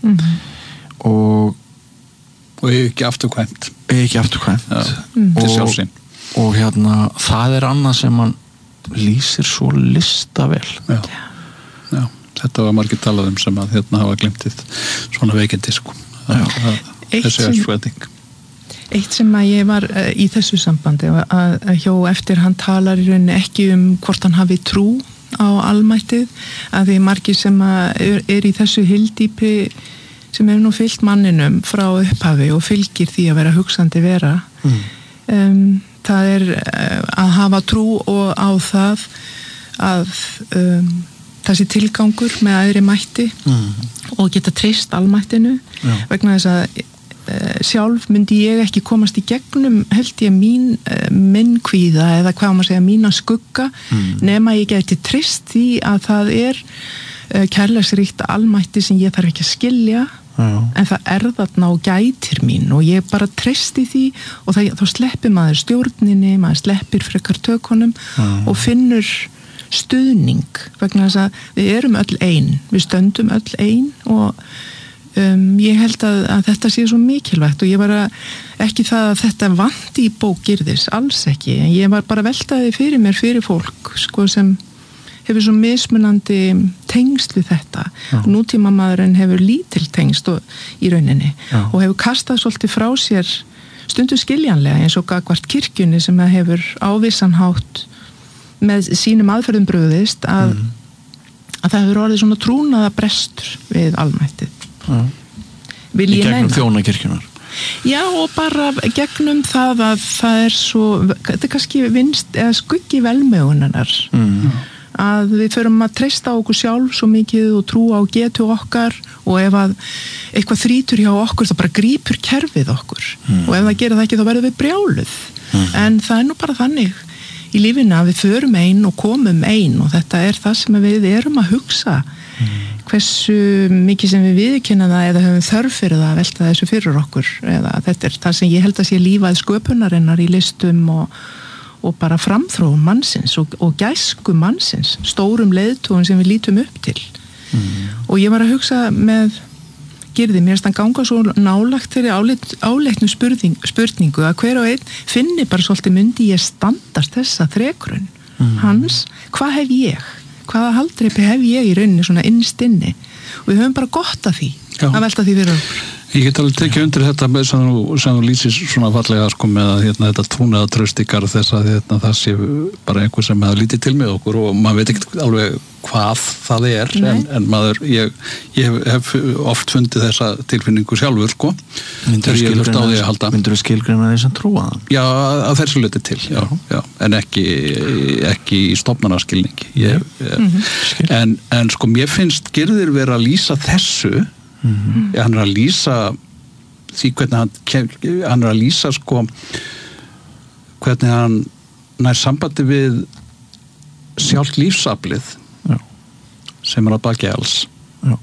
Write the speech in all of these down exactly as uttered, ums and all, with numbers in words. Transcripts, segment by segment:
mm-hmm. og og ég ekki afturkvæmt ekki afturkvæmt mm. til sjálfsinn og hérna, það er annað sem hann lýsir svo listavel já, já, þetta var margir talað um sem að hérna hafa glimtið svona veikindi sko þessi öllsvæting Eitt sem að ég var uh, í þessu sambandi að, að hjá eftir hann talar í rauninni ekki um hvort hann hafi trú á almættið, að því margir sem að er, er í þessu hyldýpi sem hefur nú fylgt manninum frá upphafi og fylgir því að vera hugsandi vera mm. um, það er uh, að hafa trú og á það að um, þessi tilgangur með aðri mætti mm. og geta treyst almættinu Já. Vegna þess að sjálf myndi ég ekki komast í gegnum held ég mín minn kvíða eða hvað maður segja mína skugga mm. nema ég geti treyst því að það er kærleiksríkt almætti sem ég þarf ekki að skilja Já. En það er þarna og gætir mín og ég bara treysti því og það, þá sleppir maður stjórninni maður sleppir frekar tökunum Já. Og finnur stuðning vegna þess að við erum öll ein við stöndum öll ein og Um, ég held að, að þetta sé svo mikilvægt og ég var að, ekki það að þetta vanti í bók Gyrðis, alls ekki en ég var bara veltaði fyrir mér fyrir fólk sko sem hefur svo mismunandi tengslu þetta Já. Nútíma maðurinn hefur lítil tengst og, í rauninni Já. Og hefur kastað svolítið frá sér stundu skiljanlega eins og gagvart kirkjunni sem hefur ávissanhátt með sínum aðferðum brugðist að, mm. að það hefur orðið svona trúnaða brestur við almættið Vil ég í gegnum þjónakirkjunar Já og bara gegnum það að það er svo þetta er kannski vinst eða skuggi velmegunarinnar mm. að við förum að treysta á okkur sjálf svo mikið og trúa á getu okkar og ef að eitthvað þrýtur hjá okkur þá bara grípur kerfið okkur mm. og ef það gerir það ekki þá verður við brjáluð mm. en það er nú bara þannig í lífinu að við förum ein og komum ein og þetta er það sem við erum að hugsa mm. hversu mikið sem við viðurkenna það eða höfum þörf fyrir það að velta þessu fyrir okkur eða þetta er það sem ég held að sé lífað sköpunarinnar í listum og, og bara framþróun mannsins og, og gæsku mannsins stórum leiðtogum sem við lítum upp til mm. og ég var að hugsa með Gyrði, mér finnst hann ganga svo nálagt þeirri áleit, áleitnu spurning, spurningu að hver og einn finni bara svolítið myndi ég standast þessa þrekrun mm. hans, hvað hef ég hvaða haldreipi hef ég í rauninni svona innst inni og við höfum bara gott af því Já. Að velta því fyrir okkur Ég get alveg tekið undir þetta með sem þú, sem þú lýsir svona fallega sko með að hérna, þetta trúnaða traust ykkar þess að hérna, það sé bara einhver sem hefur lítið til með okkur og maður veit ekki alveg hvað það er en, en maður, ég, ég hef oft fundið þessa tilfinningu sjálfur sko Myndur þú skilgreina því sem trúa það? Já, að þessu leyti til já, já, en ekki, ekki í stofnanaskilningi ég, ég, mm-hmm. en, en sko mér finnst Gyrðir vera að lýsa þessu Mm-hmm. hann er að lýsa því hvernig hann, hann er að lýsa sko hvernig hann nær sambandi við sjálft lífsaflið Já. Sem er að baki alls uh,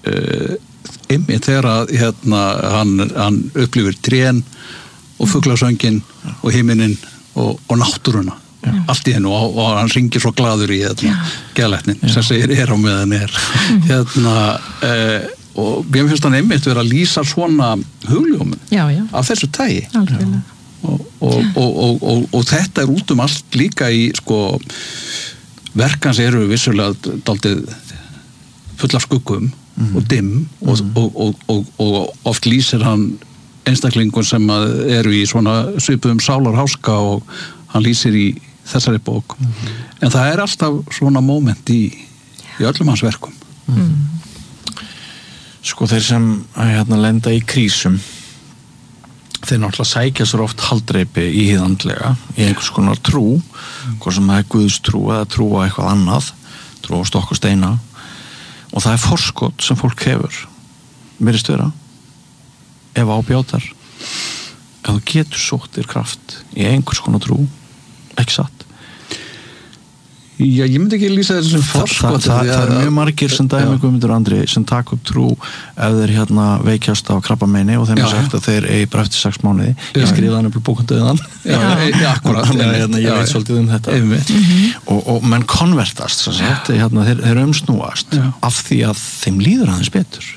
einmitt þegar að hérna, hann, hann upplifir trén og fuglasöngin Já. Og himinin og, og náttúruna Já. Allt í hennu og, og hann ringir svo glaður í hérna, geðlæknin sem segir er á meðan er hérna uh, og mér finnst hann einmitt verið að lýsa svona hugljómun já, já. Af þessu tagi og, og, og, og, og þetta er út um allt líka í sko verkans eru vissulega dálítið full af skuggum mm. og dimm mm. og, og, og oft lýsir hann einstaklingun sem eru í svona svipuðum sálarháska og hann lýsir í þessari bók mm. en það er alltaf svona moment í, í öllum hans verkum mm. Sko þeir sem hérna lenda í krísum þeir náttúrulega sækja sér oft haldreipi í hið andlega í einhvers konar trú mm. hvort sem það er Guðs trú eða trú á eitthvað annað trú á stokk og steina og það er forskot sem fólk hefur virðist vera ef ábjátar ef þú getur sótt þér kraft í einhvers konar trú ekki satt Já, ég myndi ekki lýsa þessu sem forskot. Það, það, það er mjög margir sem dæmi Guðmundur Andri sem taka upp trú ef þeir hérna veikjast á krabbameini og þeim er sagt að þeir eigi bara eftir sex mánuði. Já. Ég skrifa hann upp í bókundauðan. Já, já, akkurat. Þannig að hérna, ég veit svolítið um þetta. Mm-hmm. Og, og menn konvertast, sem sagt, hérna, þeir, þeir umsnúast já. Af því að þeim líður aðeins betur.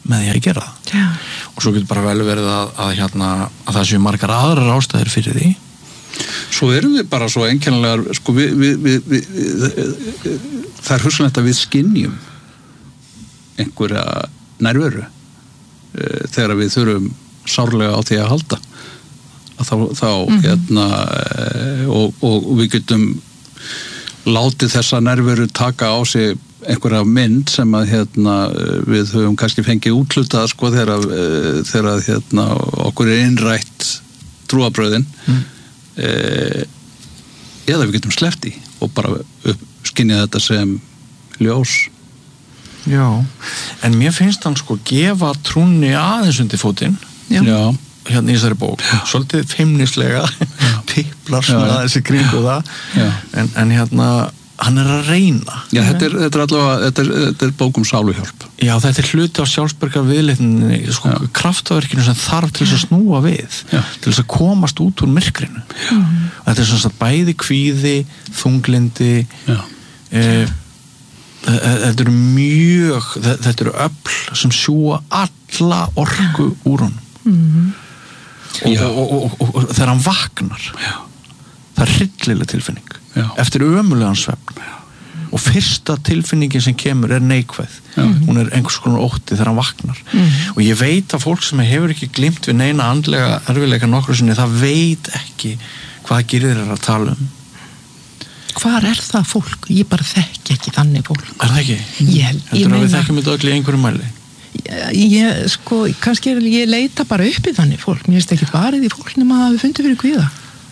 með því að gera það. Já. Og svo getur bara vel verið að, að, hérna, að það séu margar aðrar ástæður fyrir því. Svo erum við bara svo einkennilegar, sko, við, við, við, við, við, það er hugsanlegt að við skynjum einhverja nærveru þegar við þurfum sárlega á því að halda. Að þá, þá mm-hmm. hérna, og, og, og við getum látið þessa nærveru taka á sig einhverja mynd sem að hérna, við höfum kannski fengið útlutað sko, þegar, þegar hérna, okkur er innrætt trúarbrögðin mm. eh, eða við getum sleppt í og bara skynja þetta sem ljós. Já, en mér finnst hann sko gefa trúnni aðeins undir fótinn. Já. Já. Hérna í þessari bók. Já. Svolítið feimnislega tipplar svona þessi kringu það. Já. En, en hérna hann er að reyna. Já, þetta er, þetta er allavega, þetta er, þetta er bók um sáluhjálp. Já, þetta er hluti á sjálfsbergar viðleitninni, sko, kraftaverkinu sem þarf til þess að snúa við, Já. Til þess að komast út úr myrkrinu. Já. Þetta er svona bæði kvíði, þunglindi, eh, þetta eru mjög, þetta eru öfl sem sjúga alla orku úr honum. Mm-hmm. Og, og, og, og, og, og þegar hann vaknar, Já. Það er hryllileg tilfinning. Já. Eftir ömulegan svefn og fyrsta tilfinningin sem kemur er neikvæð. Já. Hún er einhvers konar ótti þegar hann vaknar mm. og ég veit að fólk sem hefur ekki glimt við neina andlega erfiðleika nokkru sinni, það veit ekki hvað gerir þeir að tala um. Hvar er það fólk? Ég bara þekki ekki þannig fólk. Er það ekki? Ég, Heldur ég að meina, við þekkjum þetta öll í einhverju mæli? Ég, sko, kannski ég leita bara upp í þannig fólk. Mér finnst ekki varið í fólk nema að við fundum fyrir kvíða.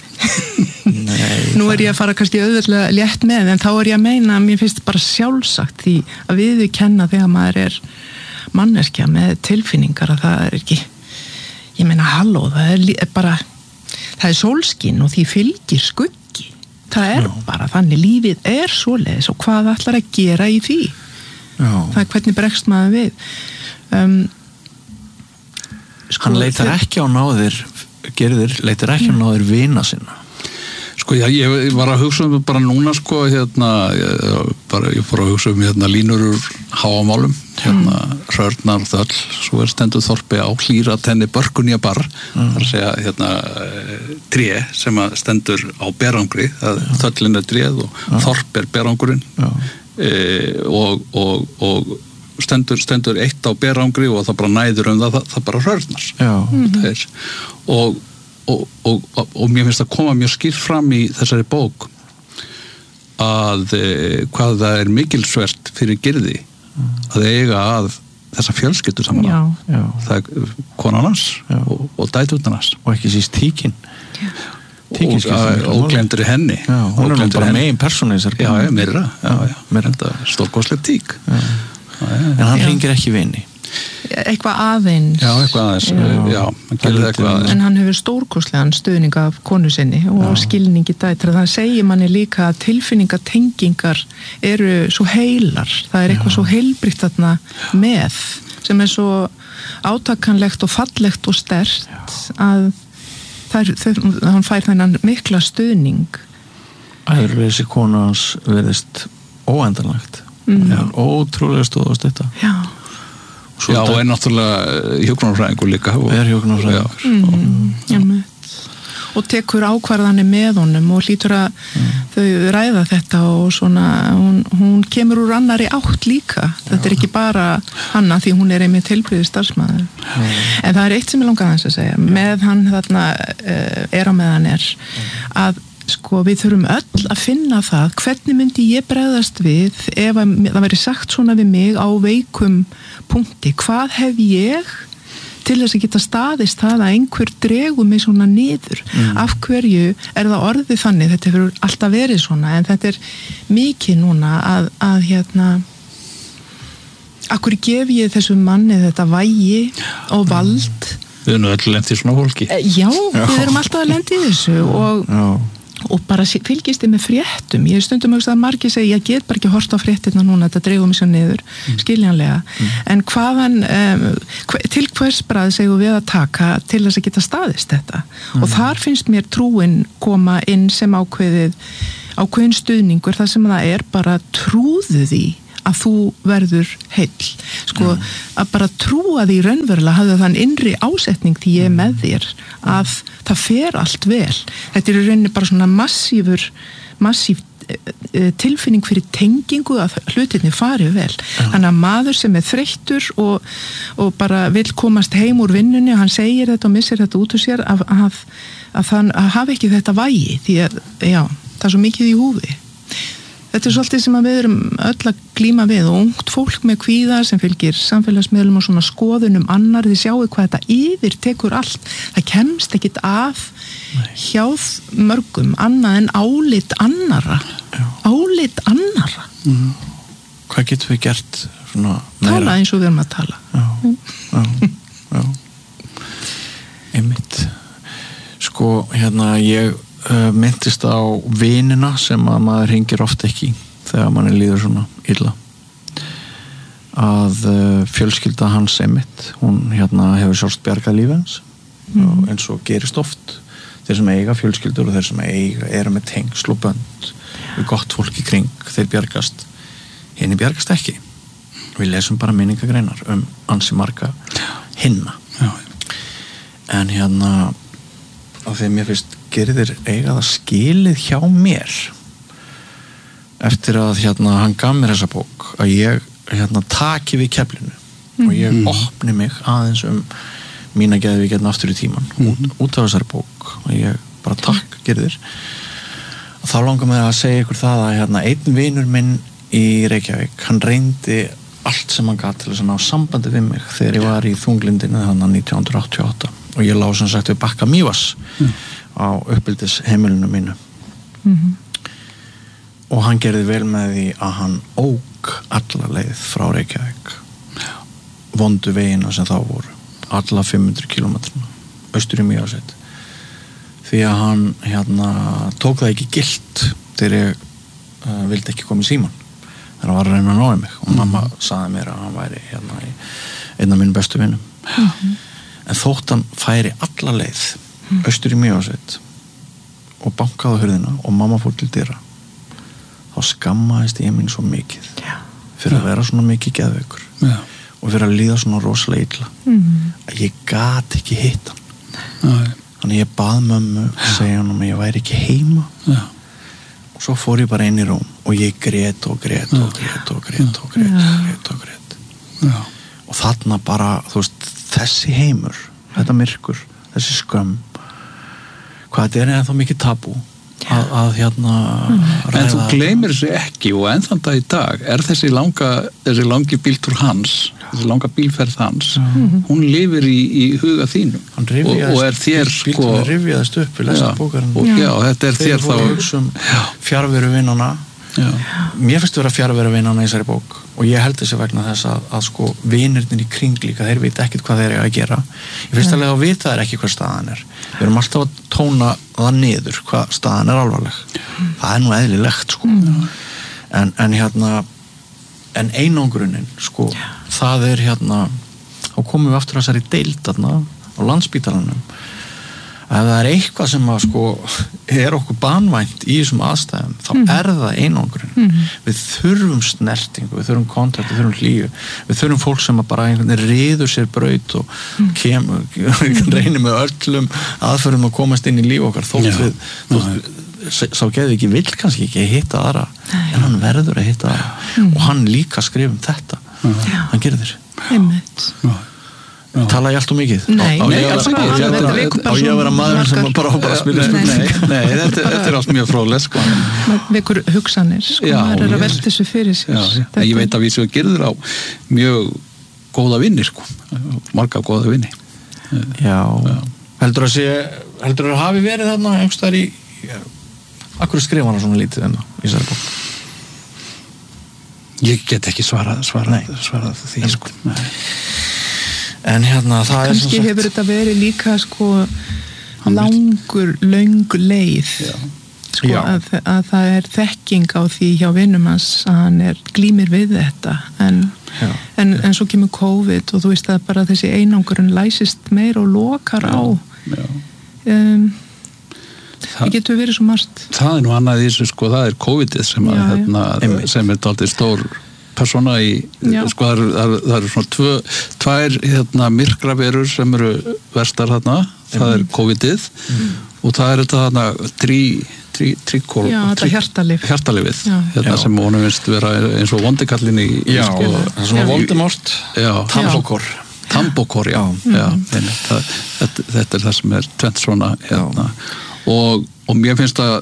Nei, nú er ég að fara kannski auðvitað létt með, en þá er ég að meina að mér finnst bara sjálfsagt því að við við kenna þegar maður er manneskja með tilfinningar að það er ekki, ég meina halló, það er, er bara það er sólskinn og því fylgir skuggi, það er Já. Bara þannig, lífið er svoleiðis og hvað ætlar að gera í því. Já. Það er hvernig bregst maður við. um, sko, hann leitar þeir... ekki á náðir gerðir, leitar ekki á náðir vina sinna. Sko já, ég var að hugsa um bara núna sko, hérna, ég, bara, ég fór að hugsa um hérna línur úr háamálum, hérna mm. Hrörnar þöll, svo er stendur þorpi á hlýra tenni börkunja bar, mm. þar að segja hérna tré sem að stendur á berangri, það ja. Þöllin er tréð og ja. Þorp er berangurinn ja. e, og, og, og stendur, stendur eitt á berangri og það bara næður um það, það, það bara hrörnar. Já. Mm-hmm. Og Og, og, og mér finnst að koma mjög skýrt fram í þessari bók að e, hvað það er mikilsvert fyrir Gyrði mm. að eiga að þessa fjölskyldu saman já, já. Það er konan hans og, og dæturnar hans og ekki síst tíkin tíkin og glemdur í henni já, hún er bara megin persónu já, já, meira stórkostlega tík já. Já, en hann hringir ekki vini eitthvað aðeins já, eitthvað aðeins já. Já, hann eitthvað aðeins. En hann hefur stórkostlegan stuðning af konu sinni og já. Skilningi dætra, það segir manni líka að tilfinningatengingar eru svo heilar, það er eitthvað já. Svo heilbritt þarna með sem er svo átakanlegt og fallegt og sterkt að það er, hann fær þennan mikla stuðning. Æðurleysi konans verðist óendanlegt mm. það er ótrúlega stóðast þetta já Já, og er náttúrulega hjúkrunarfræðingur líka og er hjúkrunarfræðingur mm, mm. og tekur ákvarðanir með honum og hlýtur að mm. þau ræða þetta og svona hún, hún kemur úr annari átt líka þetta Já. Er ekki bara hanna því hún er einmitt heilbrigður starfsmaður mm. en það er eitt sem ég langar aðeins að segja Já. Með hann þarna er á meðan er að sko við þurfum öll að finna það hvernig myndi ég bregðast við ef að, það væri sagt svona við mig á veikum punkti, hvað hef ég til þess að geta staðist það að einhver dregur mig svona niður mm. af hverju er það orðið þannig þetta hefur alltaf verið svona en þetta er mikið núna að, að hérna akkur gef ég þessum manni þetta vægi og vald Við erum öll lent í svona fólki Já, Já. Við erum alltaf að lent í þessu og Já. Og bara fylgist þið með fréttum ég stundum að margir segja, ég get bara ekki horft á fréttina núna, þetta dregur mig svo niður mm. skiljanlega, mm. en hvaðan um, hver, til hvers brað segum við að taka til þess að geta staðist þetta mm. og þar finnst mér trúin koma inn sem ákveðið ákveðin stuðningur, þar sem það er bara trúðu því að þú verður heill sko, mm. að bara trúa því raunverulega hafði þann innri ásetning því ég er með þér að það fer allt vel þetta er í rauninni bara svona massífur massíf tilfinning fyrir tengingu að hlutinni fari vel ja. Þannig að maður sem er þreyttur og, og bara vil komast heim úr vinnunni og hann segir þetta og missir þetta út úr sér að, að, að þann að hafa ekki þetta vægi því að já, það er svo mikið í húfi þetta er svolítið sem að við erum öll að glíma við og ungt fólk með kvíða sem fylgir samfélagsmiðlum og svona skoðunum annar þið sjáu hvað þetta yfir tekur allt það kemst ekkit af hjáð mörgum annað en álit annara Já. Álit annara mm. Hvað getum við gert svona meira? Tala eins og við erum að tala Já, já, já einmitt sko hérna ég uh, myndist á vinina sem að maður hringir oft ekki þegar manni líður svona illa að uh, fjölskylda hans einmitt hún hérna hefur sjálfst bjargað lífi hans mm. eins og gerist oft þeir sem eiga fjölskyldur og þeir sem eiga eru með tengsl og bönd við gott fólk í kring, þeir bjargast henni bjargast ekki við lesum bara minningagreinar um ansi marga hinna Já. En hérna af því að mér finnst gerðir eiga það skilið hjá mér eftir að hérna hann gaf mér þessa bók að ég hérna taki við keflinu mm. og ég opni mig aðeins um mína geði við getna aftur í tíman mm. út, út af þessari bók og ég bara takk gerðir og þá langar mér að segja ykkur það að hérna, einn vinur minn í Reykjavík hann reyndi allt sem hann gat til þess að ná sambandi við mig þegar ég var í þunglindinu þannig nítján hundruð áttatíu og átta og ég lá sem sagt við Bakka Mývatns mm. á uppeldis heimilinu mínu mm-hmm. og hann gerði vel með því að hann ók alla leið frá Reykjavík vondu vegina sem þá voru alla fimm hundruð kílómetrana austur í Mývatnssveit því að hann hérna tók það ekki gilt þegar ég uh, vildi ekki koma í síman þegar hann var að reyna að náði mig og mamma sagði mér að hann væri hérna í einn af mínum bestu vinnum mm-hmm. en þótt hann færi alla leið mm. austur í Mývatnssveit og bankaði á hurðina og mamma fór til dyra þá skammaðist ég mín svo mikið yeah. fyrir yeah. að vera svona mikið geðveikur yeah. og fyrir að líða svona rosalega illa mm. að ég gat ekki hitt hann yeah. þannig ég bað mömmu að segja hann að ég væri ekki heima yeah. og svo fór ég bara inn í rúm og ég grét og grét og grét og grét og grét og grét og grét yeah. og þarna bara þú veist þessi heimur, þetta myrkur þessi skömm hvað þetta er ennþá mikið tabú að, að hérna mm. en þú gleymir þessu ekki og enn þann dag í dag er þessi langa þessi langi bíltúr hans þessi langa bílferð hans mm. hún lifir í, í huga þínum og, og er þér sko bíltúrinn rifjaðist upp við lesum bókarinn og já, þetta er þér, þér þá hugsa um fjarveru vinnana mér finnst að vera fjarveru vinnana í þessari bók og ég held þessi vegna þess að, að sko vinirnir í kring líka, þeir veit ekkert hvað þeir eru að gera ég finnst alveg að vita þeir ekki hvað staðan er við erum alltaf að tóna það niður hvað staðan er alvarleg mm. það er nú eðlilegt sko mm. en, en hérna en einangrunin sko yeah. það er hérna þá komum við aftur að þessari deild þarna á Landspítalanum ef það er eitthvað sem að sko er okkur banvænt í þessum aðstæðum þá mm. er það einangrun mm. við þurfum snertingu, við þurfum kontakt við þurfum hlýju, við þurfum fólk sem að bara einhvern veginn riður sér braut og mm. kem, reynir með öllum aðferðum að komast inn í líf okkar þótt Já. Við þótt, sá geði ekki vill kannski ekki hitta aðra en hann verður að hitta aðra mm. og hann líka skrifum þetta Já. Hann gerir þér einmitt Já. Tala ég alltaf mikið? Nei, á, á, nei alls ekki. Á ég að vera maður sem bara hópar að spila Nei, nei, nei þetta, þetta er allt mjög fróðlegt sko. Vekur hugsanir, sko, já, maður er að velta þessu fyrir sér. Já, já. Ég veit að við sem gerður á mjög góða vinni, sko. Marga góða vinni. Já. já. Heldur að sé, heldur að hafi verið þarna einhverstaðar í, akkur skrifa hana svona lítið enná í þessari bók? Ég get ekki svarað, svarað, svarað því, sko. Nei. En hérna það kannski er kannski hefur þetta verið líka sko langur, löng leið Já. Sko að, að það er þekking á því hjá vinnum hans að hann er glímir við þetta en, en, en svo kemur COVID og þú veist að bara þessi einangurinn læsist meir og lokar á um, það getur verið svo margt það er nú annað í þessu sko, það er COVIDið sem, að, hérna, sem er dálítið stór persóna í, Já. sko það eru, það eru, það eru svona tvö, tvær hérna myrkraverur sem eru verstar þarna, það er COVID-ið mm. og það er þetta þarna trí, trí, tríkól, Já, þetta hjartalif. hjartalifið, Já. hérna Já. sem honum finnst vera eins og vondikallin í, Já, sko, það er svona Voldemort, Tambokor. Tambokor, já, Já. já mm. það, þetta, þetta er það sem er tvent svona hérna og, og mér finnst það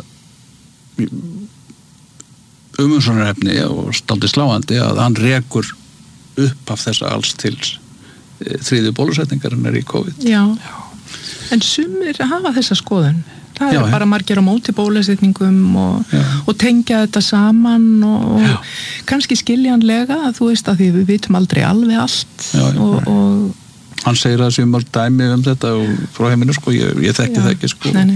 umhugsunarefni og stáldi sláandi að hann rekur upp af þessa alls til þriðju bólusetningarinnar í COVID. Já, en sumir hafa þessa skoðun. Það Já, er bara margir á móti bólusetningum og, og tengja þetta saman og, og kannski skiljanlega að þú veist að því við vitum aldrei alveg allt Já, já. og, og Hann segir að sem var dæmi um þetta og frá heiminu sko, ég, ég þekki Já. það ekki sko. Nei, nei.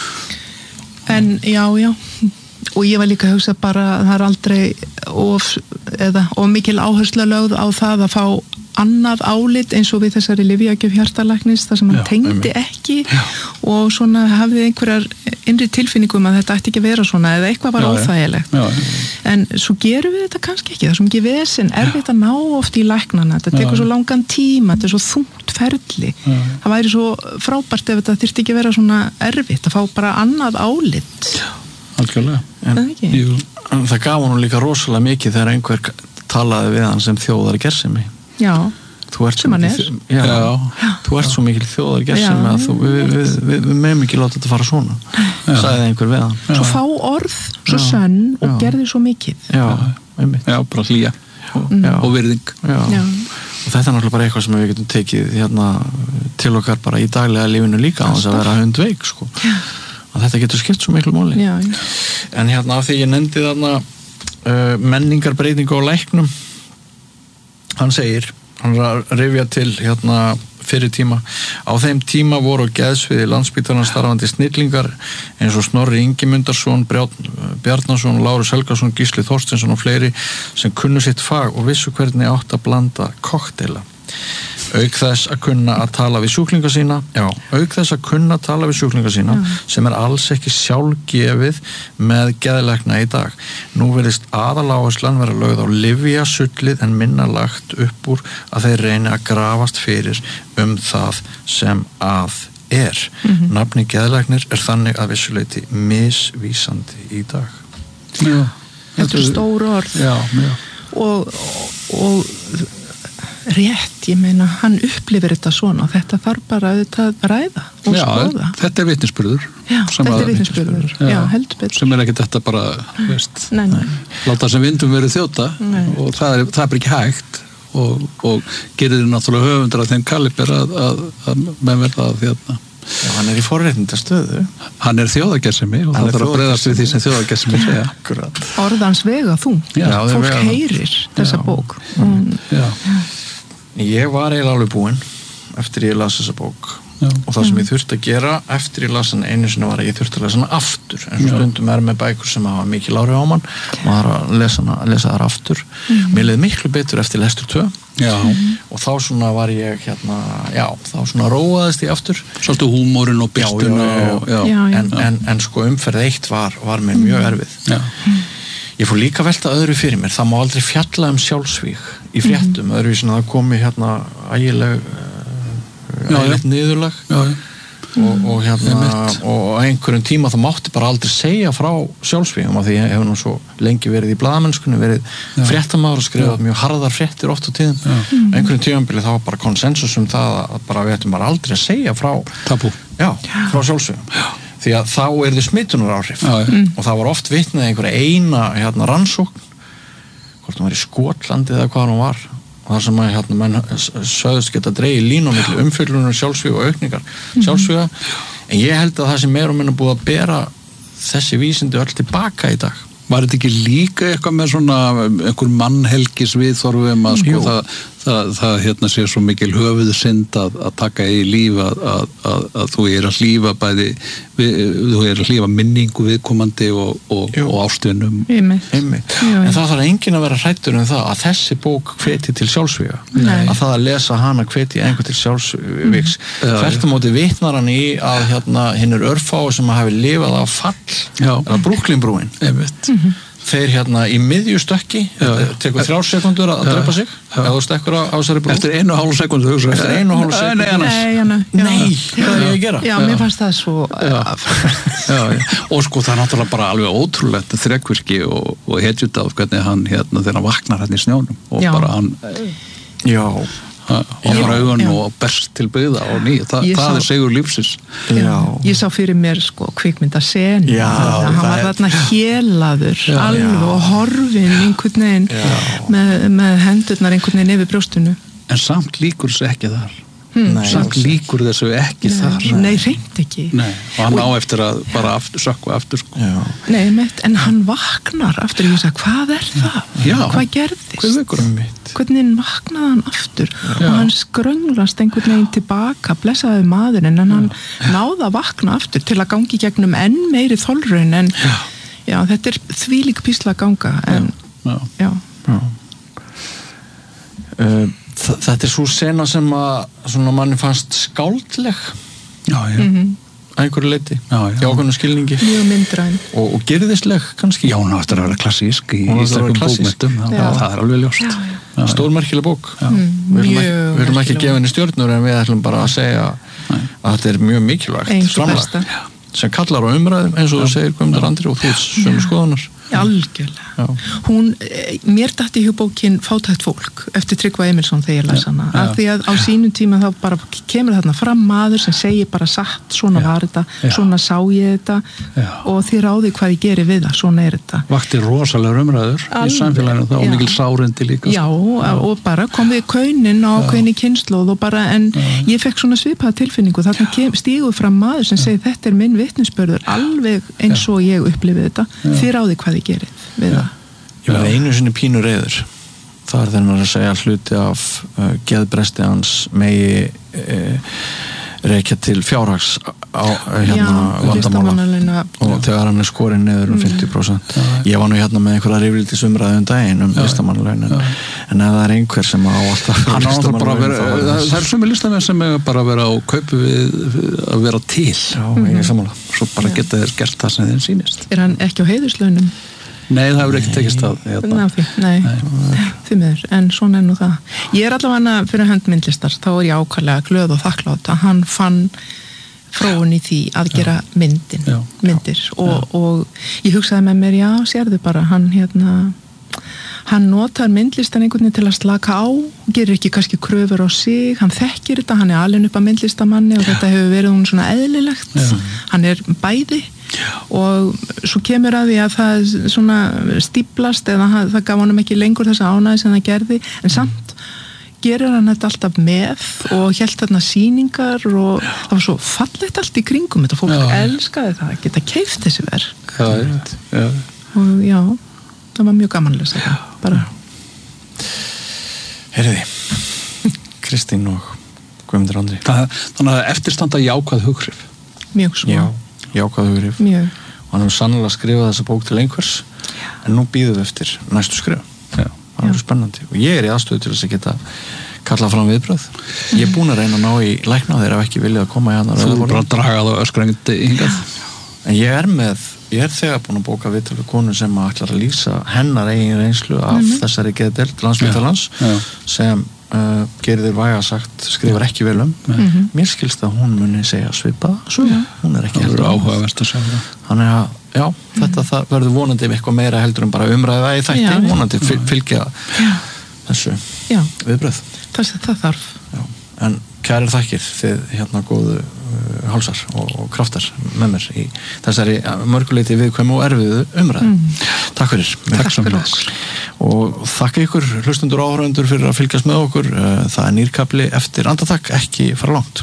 En já, já og ég var líka að hugsa bara að það er aldrei of, eða, of mikil áhersla lögð á það að fá annað álit eins og við þessari lyfjagjöf hjartalæknis þar sem hann Já, tengdi einmitt. ekki Já. Og svona hafði einhverjar innri tilfinningum að þetta ætti ekki að vera svona eða eitthvað var Já, óþægilegt Já, já. en svo gerum við þetta kannski ekki það er svo mikið vesen, erfitt að ná oft í læknana þetta tekur Já. svo langan tíma, þetta er svo þungt ferli Já. það væri svo frábært ef þetta þyrfti ekki að vera svona erfitt að fá bara annað álit Algjörlega. En, það ekki? Jú. Það gaf honum líka rosalega mikið þegar einhver talaði við hann sem þjóðar gersemi. Já, Þú ert Sem hann er. mikil- Já, Já. þú ert svo mikil þjóðar gersemi Já. að þú, við, við, við, við meðum ekki láta þetta fara svona. Sagði einhver við hann. svo fá orð, svo Já. sönn og Já. gerði svo mikið Já, einmitt. Já, bara hlýja og, Já. og virðing. Já. Já. Og þetta er náttúrulega bara eitthvað sem við getum tekið hérna til okkar bara í daglega lífinu líka á þess að vera hundveik sko. Að þetta getur skipt svo miklu máli. Já, já. En hérna af því ég nefndi þarna uh, menningarbreytingu á læknum hann segir, hann er að rifja til hérna fyrir tíma á þeim tíma voru á geðsviði Landspítalans starfandi snillingar eins og Snorri Ingimundarsson, Bjarnason, Lárus Helgason, Gísli Þorsteinsson og fleiri sem kunnu sitt fag og vissu hvernig átt að blanda kokteila auk þess að kunna að tala við sjúklinga sína já, auk þess að kunna að tala við sjúklinga sína já. sem er alls ekki sjálfgefið með geðlækna í dag nú verðist aðaláherslan vera lögð á lyfjasullið en minna lagt upp úr að þeir reyni að grafast fyrir um það sem að er mm-hmm. nafni geðlæknir er þannig að vissuleiti misvísandi í dag Já. Þetta er stór orð Já, já. og, og rétt, ég meina, hann upplifir þetta svona og þetta þarf bara auðvitað að ræða og Já, skoða. þetta er vitnisburður. Já, Sem þetta að- er vitnisburður. Já, Já. heldur betur. Sem er ekki þetta bara, veist, Nei, nei. láta sem vindum verið þjóta Nei. og það er, það er bara ekki hægt og, og gerir þið náttúrulega höfundur að þeim kaliber að, að, að menn verða að þérna. Já, hann er í forréttinda stöðu Hann er þjóðagersemi og Hann það er þarf að bregðast við því sem þjóðagersemi segja. Akkurat Orðans vega þú. Já, þeir Fólk vega það. heyrir þessa Já. bók. Um, Já, Ég var eiginlega alveg búinn eftir ég las þessa bók Já. og það sem ég þurfti að gera eftir ég las hann einu sinni var að ég þurfti að lesa hann aftur eins og Já. stundum er með bækur sem hafa mikil áhrif á mann maður að lesa, hana, að lesa þar aftur mm. mér leið miklu betur eftir lestur tvö já. og þá svona var ég hérna, já, þá svona róaðist ég aftur Svolítið húmórin og byrstuna Já, já, já. og, já. Já, já. en, en, en sko umferð eitt var, var mér mjög erfið Já. Ég fór líka að velta öðru fyrir mér, það má aldrei fjalla um sjálfsvíg í fréttum, mm. öðru í svona að komi hérna ægileg Já, ægilegt niðurlag Já, já. og, og hérna Einmitt. og á einhverjum tíma það mátti bara aldrei segja frá sjálfsvígum af því ég hef nú svo lengi verið í blaðamennskunni, verið fréttamaður og skrifað mjög harðar fréttir oft á tíðum mm. einhverjum tímabili þá var bara konsensus um það að bara við ættum bara aldrei að segja frá Tabú. já, frá sjálfsvígum já. Því að þá er þið smittunar áhrif Já, já. og það var oft vitnað einhverja eina hérna, rannsókn hvort hún var í Skotlandi eða hvað hún var og það sem að hérna, menn sögðust geta dreigið línu á milli umfyllunar sjálfsvíga og aukningar sjálfsvíga en ég held að það sem meira og minna búið að bera þessi vísindi öll tilbaka í dag Var þetta ekki líka eitthvað með svona einhver mannhelgis viðþorfum að sko Jú. það, það, það hérna sé svo mikil höfuðu synd að, að taka í líf að, að, að, að þú er að hlífa bæði við, þú er að hlífa minningu viðkomandi og, og, Jú. og ástvinum Einmitt. Einmitt. Jú, jú. En það þarf enginn að vera hrættur um það að þessi bók hveti til sjálfsvíga Nei. að það að lesa hana hveti einhver til sjálfsvígs Mm. Já, hvert á móti vitnar hann í að hérna, hinn er örfá sem hafi lifað á fall Já. eða Brooklyn-brúin einmitt þeir hérna í miðju stökki tekur þrjár sekundur að drepa sig eða þú stekkur á þessari brú eftir einu og hálf sekundu eftir einu og hálf sekundu nei, nei, nei, hvað er ég að gera? Já, mér fannst það svo já. Já, já. Og sko það er náttúrulega bara alveg ótrúlegt þrekvirki og, og hetjut af hvernig hann hérna þegar hann vaknar hérna í snjónum og já. Bara hann já ofar augun og berst til byggða og ný, Þa, það sá, er sigur lífsins já. Ég sá fyrir mér sko kvikmynda senu hann var þarna hélaður alveg og horfin einhvern veginn með, með hendurnar einhvern veginn yfir brjóstinu en samt líkur þessu ekki þar Hmm. samt líkur þessu ekki nei, þar nei, reynd ekki nei. Og hann á eftir að bara aftur, sökku aftur sko. nei, meitt, en hann vaknar aftur og ég sagði, hvað er það? Já. Hvað gerðist? Hvað hvernig vaknaði hann aftur já. Og hann skrönglast einhvern veginn tilbaka blessaði maðurinn en hann já. Náði að vakna aftur til að gangi gegnum enn meiri þolraun en já. Já, þetta er þvílík písla að ganga en já, já. já. Uh, þetta er svo sena sem að svona manni fannst skáldleg já, já. Mm-hmm. að einhverju leyti já, já. Hjá okkur skilningi mjög myndræn og, og gerðisleg kannski já, hún áttur að vera klassísk í íslenskum bókmenntum það er alveg ljóst stórmerkileg bók mm, við erum ekki, við erum ekki gefið henni stjörnur en við ætlum bara að segja Nei. Að þetta er mjög mikilvægt framlag sem kallar á umræðum eins og þú segir Guðmundur Andri og þú sömu skoðunar algjörlega hún, mér dætti hjá bókin Fátækt fólk eftir Tryggva Emilsson þegar ég las hana af því að á sínum tíma þá bara kemur þarna fram maður sem segir bara satt svona já. Var þetta, já. Svona sá ég þetta já. Og þið ráði hvað ég geri við það svona er þetta vakti rosalega umræður Alveg, í samfélaginu þá og mikil sárindi líka já, já og bara komið í kaunin á kaunin kynnslóð og bara en já. Ég fekk svona svipaða tilfinningu þarna stíguð fram maður sem segir þetta er minn vitnisburður alveg eins og ég upplifið þetta þið ráði hvað ég gerið við það ég var einu sinni pínur reyður það er þegar maður að segja hluti af uh, geðbresti hans megi uh, rekja til fjárhags á uh, hérna vandamála og þegar hann er skorinn niður um fimmtíu prósent mm. ég var nú hérna með einhverja rifrildi sumræði um daginn um listamannalaunin en ef það er einhver sem á alltaf listamannalaunin það er sumi listamenn sem er bara að vera á kaupu við að vera til já, mm. ég er sammála svo bara geta þeir gert það sem þeim sýnist er hann ekki á heiðurslaunum? Nei, það hefur ekki tekist það hérna. Nei, nei, nei. Því miður, en svona er nú það ég er allavega fyrir hönd myndlistar þá er ég ákvæmlega glöð og þakklátt að hann fann fróun í því að gera myndin, já. Myndir já. Og, og ég hugsaði með mér já, sérðu bara, hann hérna hann notar myndlistan einhvern veginn til að slaka á gerir ekki kannski kröfur á sig hann þekkir þetta, hann er alinn upp að myndlistamanni og þetta hefur verið hún svona eðlilegt já. Hann er bæði já. Og svo kemur að því að það svona stíplast eða það gaf honum ekki lengur þessa ánægð sem það gerði en samt gerir hann þetta alltaf með og hélt þarna sýningar og já. Það var svo fallegt allt í kringum þetta fólk já. Elskaði það að geta keypt þessi verk já, já. Og já það var mjög gamanlega þetta bara Heyriði Kristín og Guðmundur Andri það, þannig að eftirstanda jákvæð hughrif mjög svo já, jákvæð hughrif mjög og hann hefur sannlega skrifað þessa bók til einhvers en nú býðum við eftir næstu skrif já. Það er spennandi og ég er í aðstöðu til þess að geta kalla fram viðbröð ég er búin að reyna að ná í lækna þeir hafa ekki viljað að koma í hann þú er bara að draga það öskrengdi hingað en ég er með ég er þegar búin að bóka viðtal við konu sem ætlar að lýsa hennar eigin reynslu af mm-hmm. þessari geðdeild Landspítalans sem uh, gerir þér væga sagt skrifar ekki vel um mm-hmm. mér skilst að hún muni segja svipað svo hún er ekki heldur áhugavert að segja þannig að já, mm-hmm. þetta það verður vonandi eitthvað meira heldur en bara umræða í þætti já, vonandi fyl, fylgja já. Þessu já. Viðbröð það, það þarf já. En kærir þakkir þið hérna góðu hálsar og, og kraftar með mér í þessari mörguleiti viðkvæmu og erfiðu umræðu. Mm. Takk fyrir. Takk fyrir okkur. Og þakka ykkur hlustundur og áhörundur fyrir að fylgjast með okkur. Það er nýrkafli eftir andartak, ekki fara langt.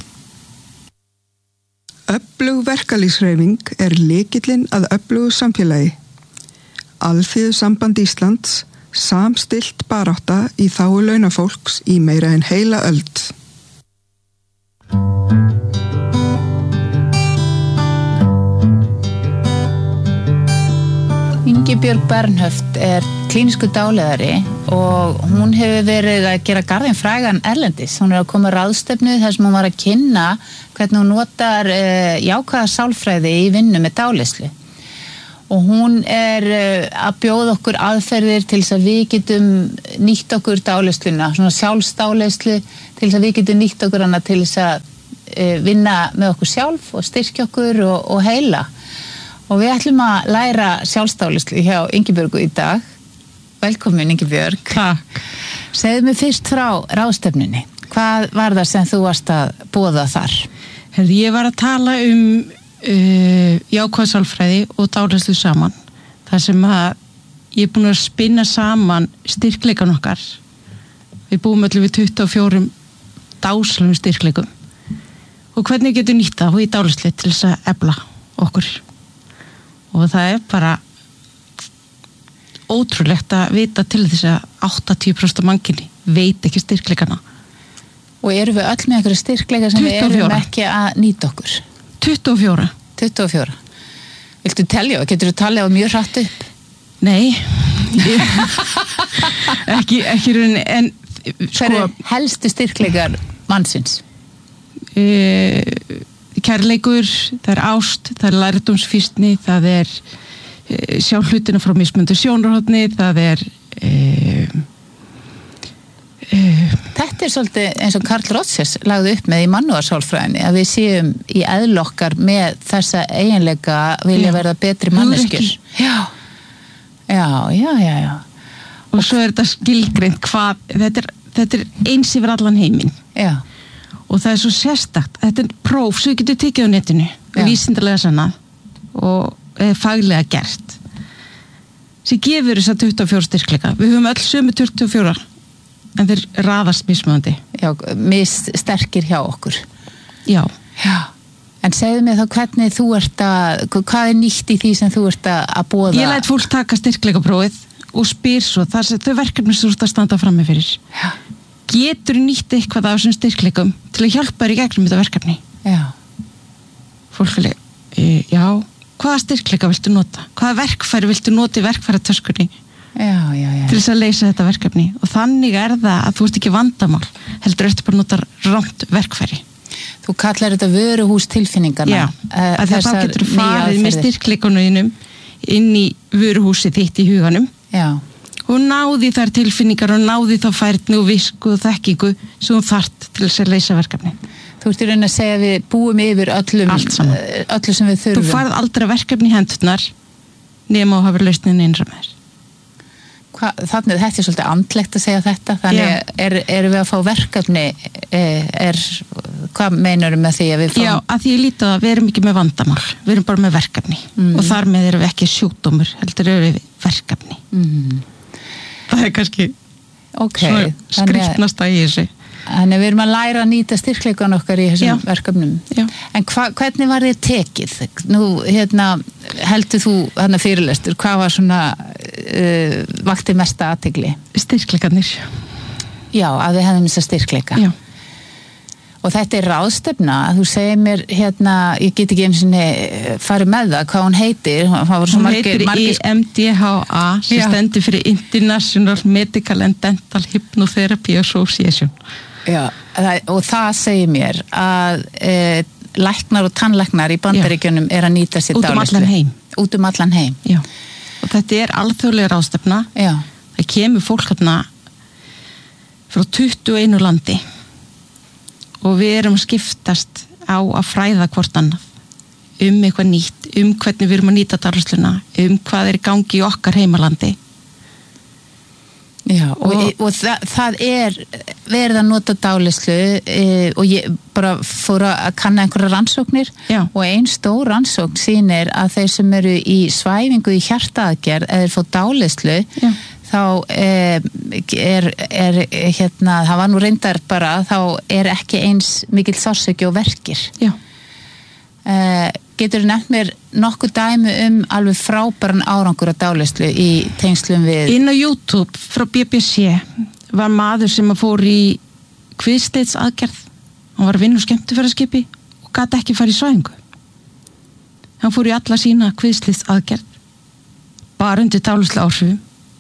Öflug verkalýðshreyfing er lykillinn að öflugu samfélagi. Alþýðusamband Íslands samstillt barátta í þágu launafólks í meira en heila öld. Ingibjörg Bernhöft er klínisku dáleiðari og hún hefur verið að gera garðinn frægan erlendis. Hún er að koma ráðstefnu þar sem hún var að kynna hvernig hún notar uh, jákvæða sálfræði í vinnu með dáleiðslu. og hún er að bjóða okkur aðferðir til þess að við getum nýtt okkur dáleiðsluna, svona sjálfsdáleiðslu til þess að við getum nýtt okkur hana til þess að vinna með okkur sjálf og styrkja okkur og, og heila. Og við ætlum að læra sjálfsdáleiðslu hjá Ingibjörgu í dag. Velkomin Ingibjörg. Takk. Segðu mig fyrst frá ráðstefnunni. Hvað var það sem þú varst að boða þar? Herri, ég var að tala um uh, jákvæðsálfræði og dáleiðslu saman. Það sem að ég er búin að spinna saman styrkleikan okkar. Við búum allir við tuttugu og fjórum dáslum styrkleikum. Og hvernig getur nýtt það í dáleiðslu til þess að efla okkur. Og það er bara ótrúlegt að vita til þess að áttatíu prósent af mannkynni veit ekki styrkleikana. Og erum við öll með einhverju styrkleika sem við erum ekki að nýta okkur? tuttugu og fjóra. tuttugu og fjóra. Viltu telja? Getur þú talja á mjög hratt upp? Nei. ekki, ekki rauninni, en sko... Hver er helstu styrkleikar mannsins? Uh, kærleikur, það er ást, það er lærdómsfýsni, það er uh, sjá hlutina frá mismunandi sjónarhorni, það er uh, uh, Þetta er svolítið eins og Karl Rotses lagði upp með í mannúðarsálfræðinni, að við séum í eðlokkar með þessa eiginleika vilja já, verða betri manneskjur. Já. Já, já, já, já. Og, og svo er þetta skilgreint hvað, þetta er, þetta er eins yfir allan heiminn. Já. Og það er svo sérstakt, þetta er próf sem við getum tekið á netinu, vísindalega sannað og e, faglega gert sem gefur þess að tuttugu og fjóra styrkleika. Við höfum öll sömu tuttugu og fjóra en þeir raðast mismunandi. Já, missterkir hjá okkur. Já. Já. En segðu mig þá hvernig þú ert að, hvað er nýtt í því sem þú ert að boða? Ég læt fólk taka styrkleikaprófið og spyr svo það sem þau verkefni sem þú ert að standa frammi fyrir. Já. Getur nýtt eitthvað af þessum styrkleikum til að hjálpa þér í gegnum þetta verkefni? Já. Fólk vilja, e, já, hvaða styrkleika viltu nota? Hvaða verkfæri viltu nota í verkfæratöskunni? Já, já, já. Til þess að leysa þetta verkefni. Og þannig er það að þú ert ekki vandamál, heldur eftir bara að nota rámt verkfæri. Þú kallar þetta vöruhús tilfinningarna. Já, uh, að þá getur þú farið með styrkleikunum inn í vöruhúsið þitt í huganum. Já. Og náði þær tilfinningar og náði þá færni og visku og þekkingu sem þú þarft til þess að leysa verkefni. Þú ert í raun að segja að við búum yfir öllum, öllu sem við þurfum. Þú farð aldrei verkefni í hendurnar nema og hafur lausnin innra með þér. Þannig að þetta er svolítið andlegt að segja þetta. Þannig er, er við að fá verkefni, er, hvað meinar með því að við fáum? Já, að því ég líti að við erum ekki með vandamál, við erum bara með verkefni mm. og þar með erum við ekki sjúkdómur, heldur erum við verkefni. Mm. Það er kannski okay. skriftnasta í þessu. Þannig við erum að læra að nýta styrkleikan okkar í þessum Já. verkefnum. Já. En hva, hvernig var þið tekið? Nú, hérna, heldur þú hérna fyrirlestur, hvað var svona uh, vakti mesta athygli? Styrkleikarnir. Já, að við hefðum þess að styrkleika. Já. Og þetta er ráðstefna, þú segir mér hérna, ég get ekki einu sinni farið með það, hvað hún heitir. Hún margir, heitir margir... I M D H A, sem Já. stendur fyrir International Medical and Dental Hypnotherapy Association. Já, það, og það segir mér að e, læknar og tannlæknar í Bandaríkjunum er að nýta sér út um allan heim. Út um allan heim. Já. Og þetta er alþjóðlega ráðstefna. Já. Það kemur fólk hérna frá tuttugu og einu landi. Og við erum að skiptast á að fræða hvort annað um eitthvað nýtt, um hvernig við erum að nýta dáleiðsluna, um hvað er í gangi í okkar heimalandi. Já, og, og, og það, það er verið að nota dáleiðslu e, og ég bara fór að kanna einhverja rannsóknir. Já. Og ein stór rannsókn sýnir að þeir sem eru í svæfingu í hjartaaðgerð eða fá dáleiðslu, Já. þá er, er hérna, það var nú reyndar bara, þá er ekki eins mikill sársauki og verkir. Já. Uh, getur þú nefnt mér nokkuð dæmi um alveg frábæran árangur af dáleiðslu í tengslum við... Inn á YouTube frá B B C var maður sem að fór í kviðsleitsaðgerð. Hann var að vinna úr skemmtiferðaskipi og gat ekki farið í svæfingu. Hann fór í alla sína kviðsleitsaðgerð bara undir dáleiðslu áhrifum.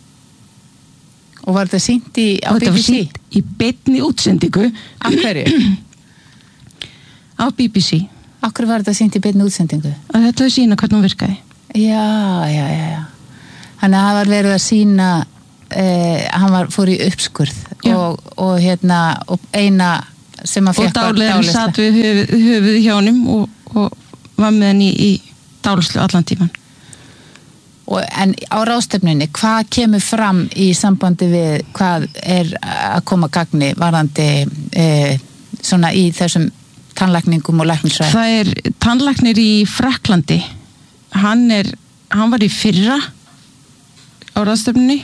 Og var þetta sýnt í, á B B C? Og þetta var sýnt í beinni útsendingu. Af hverju? Á B B C. Af hverju var þetta sýnt í beinni útsendingu? Að þetta var sína hvernig hún virkaði. Já, já, já, já. Þannig að það var verið að sína eh, hann var, fór í uppskurð og, og hérna og eina sem að fekk og dáliðin satt við höfuð, höfuð hjá honum og, og var með hann í, í dálislu allan tíman. Og, en á ráðstefnunni, hvað kemur fram í sambandi við hvað er að koma gagni varðandi eh, svona í þessum tannlækningum og læknisfræði? Það er tannlæknir í Frakklandi, hann er hann var í fyrra á ráðstefnunni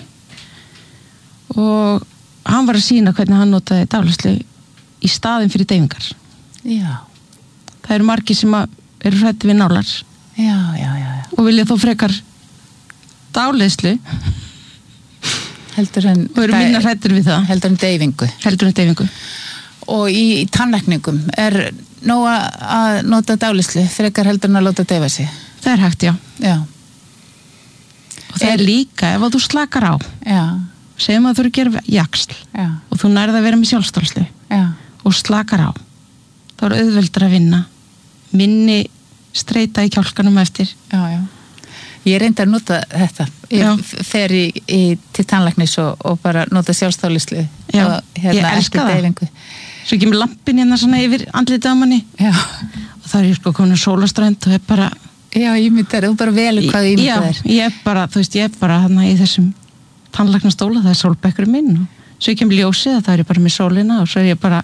og hann var að sína hvernig hann notaði dálislu í staðin fyrir deyfingar. Já. Það eru margir sem að eru hræddir við nálar. Já, já, já, já. Og vilja þó frekar dálislu heldur en og eru minna hræddir við það. Heldur en deyfingu. Heldur en deyfingu. Og í, í tannlækningum er nóg að nota dálislu frekar heldur en að láta deyfa sig? Það er hægt, já. Já. Og það er, er líka ef að þú slakar á. Já. Segjum að þú eru að gera jaxl. Já. Og þú nærð að vera með sjálfstálslu. Já. Og slakar á. þá er auðveldur að vinna, minni streita í kjálkanum eftir. Já, já. Ég reyndi að nota þetta. Ég fer í, í, til tannlæknis og, og bara nota sjálfstálislu og hérna eftir deyfingu. Svo kemur lampin hérna svona yfir andlitið á manni. Já. Og það er ég sko komin sólaströnd og er bara... Já, ég myndi það, þú bara velur hvað ég myndi það er. Já, ég er bara, þú veist, ég er bara hérna í þessum tannlæknastóla, það er sólbekkurinn minn og svo kemur ljósið að það er ég bara með sólina og svo er ég bara...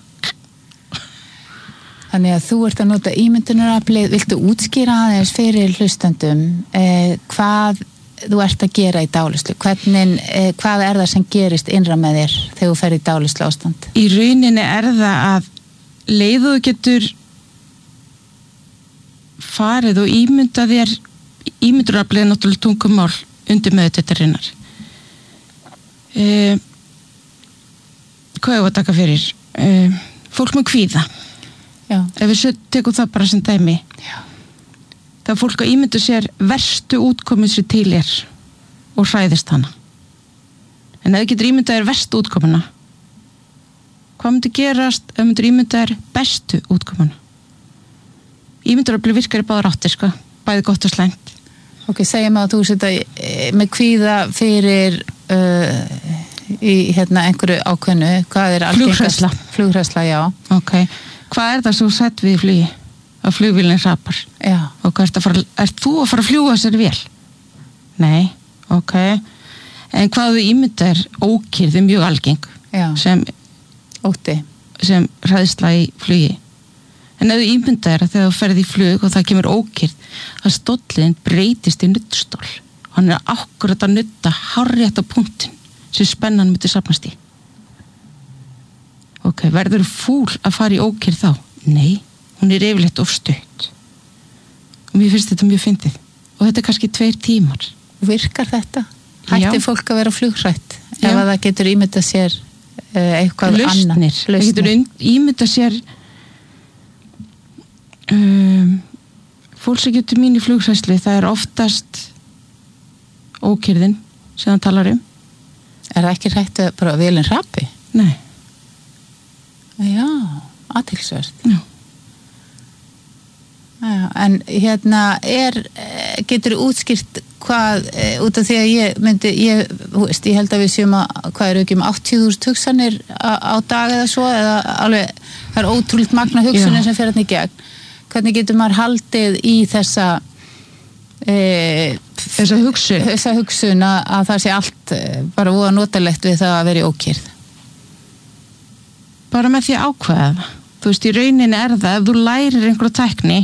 Þannig að þú ert að nota ímyndunaraflið, viltu útskýra aðeins fyrir hlustendum eh, hvað þú ert að gera í dálislu? Hvernig, eh, hvað er það sem gerist innra með þér þegar þú fer í dálislu ástand? Í rauninni er það að leiðu þú getur farið og ímynda þér, ímyndunaraflið er náttúrulega tungumál undir meðutettarinnar. Eh, hvað er það að taka fyrir? Eh, fólk með kvíða. Já. Ef við tekum það bara sem dæmi. Já. Það er fólk að ímynda sér verstu útkomin sér til er og hræðist hana. En ef þið getur ímyndað er verstu útkomuna, hvað myndi gerast ef myndir ímyndað er bestu útkomuna? Ímyndar að bli virkar í báðar áttir, sko, bæði gott og slæmt. Ok, segjum að þú setja með kvíða fyrir uh, í hérna einhverju ákveðnu, hvað er algengast? Flughræðsla. Flughræðsla, já. Ok. Hvað er það svo sett við í flugi? Að flugvélinn hrapar. Já. Og hvað ert að fara, ert þú að fara að fljúga sér vel? Nei, ok. En hvað þú ímynda er ókyrð, er mjög algeng. Já. Sem, ótti. Sem hræðsla í flugi. En ef þú ímynda er að þegar þú ferð í flug og það kemur ókyrð, að stóllin breytist í nuddstól. Og hann er akkurat að nudda hárrétt á punktin sem spennan myndi safnast í. Ok, verður fúl að fara í ókyrð þá? Nei, hún er yfirleitt of stutt. Og mér finnst þetta mjög fyndið. Og þetta er kannski tveir tímar. Virkar þetta? Hætti fólk að vera flughrætt? Ef að það getur ímyndað sér uh, eitthvað Lausnir. annað? Lausnir. Það getur ímyndað sér um, fólk sem getur mín í flughræslu, það er oftast ókyrðin sem það talar um. Er það ekki hrætt að bara velin hrapi? Nei. Já, athyglisvert. Já. Já, en hérna er, getur útskýrt hvað, út af því að ég myndi, ég, veist, ég held að við séum að, hvað eru ekki um áttatíu þúsund hugsanir á, á dag eða svo, eða alveg, það er ótrúlega magna hugsanir Já. Sem fer hérna í gegn. Hvernig getur maður haldið í þessa e, þessa hugsun, þessa hugsun að, að það sé allt bara voða notalegt við það að vera í ókyrð? Bara með því að ákveða það. Þú veist, í rauninni er það, ef þú lærir einhverja tækni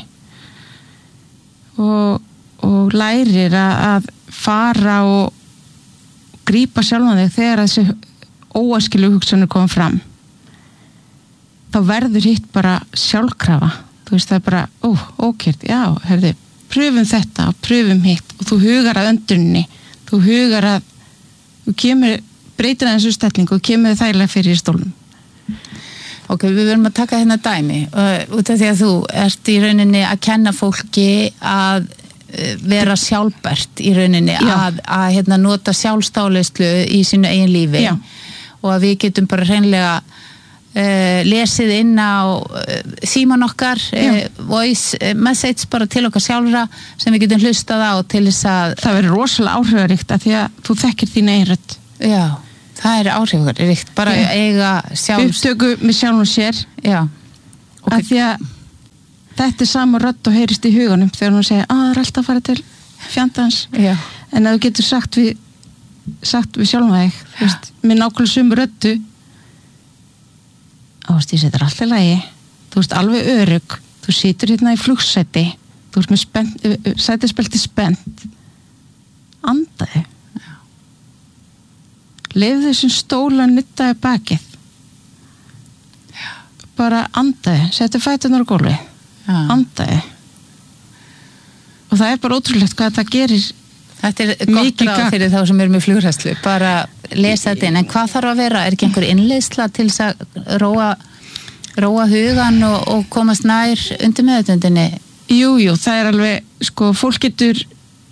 og, og lærir að, að fara og grípa sjálfan þig þegar þessi óæskilu hugsanir koma fram, þá verður hitt bara sjálfkrafa. Þú veist, það er bara, ó, ókyrð, já, herðu, pröfum þetta og pröfum hitt og þú hugar að öndunni, þú hugar að, þú kemur, breytir að þessu stellingu og kemur þægilega fyrir í stólnum. Ok, við verðum að taka hérna dæmi uh, út af því að þú ert í rauninni að kenna fólki að uh, vera sjálfbært í rauninni Já. að, að hérna, nota sjálfstálislu í sínu eigin lífi Já. Og að við getum bara hreinlega Uh, lesið inn á uh, síman okkar uh, voice uh, message bara til okkar sjálfra sem við getum hlustað á til þess að það verður rosalega áhrifaríkt að því að þú þekkir þín eigin rödd. Já, það er áhrifaríkt bara Já. eiga sjálfs upptöku með sjálfum sér. Já. Okay. Að því að þetta er sama rödd og heyrist í huganum þegar hún segir að það er alltaf að fara til fjandans. Já. En að þú getur sagt við sagt við sjálfum þig, þú veist, með nákvæmlega sömu röddu Ásdís, þetta er alltaf lagi, þú ert alveg örugg, þú situr hérna í flugsæti, þú ert með spennt, sætispelti spennt, andaði, lefðu þessum stóla nuttaði bakið, bara andaði, settu fætunar á gólfi, andaði, og það er bara ótrúlegt hvað þetta gerir. Þetta er gott ráð fyrir þá sem eru með flughræðslu, bara lesa þetta inn, en hvað þarf að vera? Er ekki einhver innleiðsla til þess að róa, róa hugan og, og komast nær undir meðutundinni? Jú, jú, það er alveg, sko, fólk getur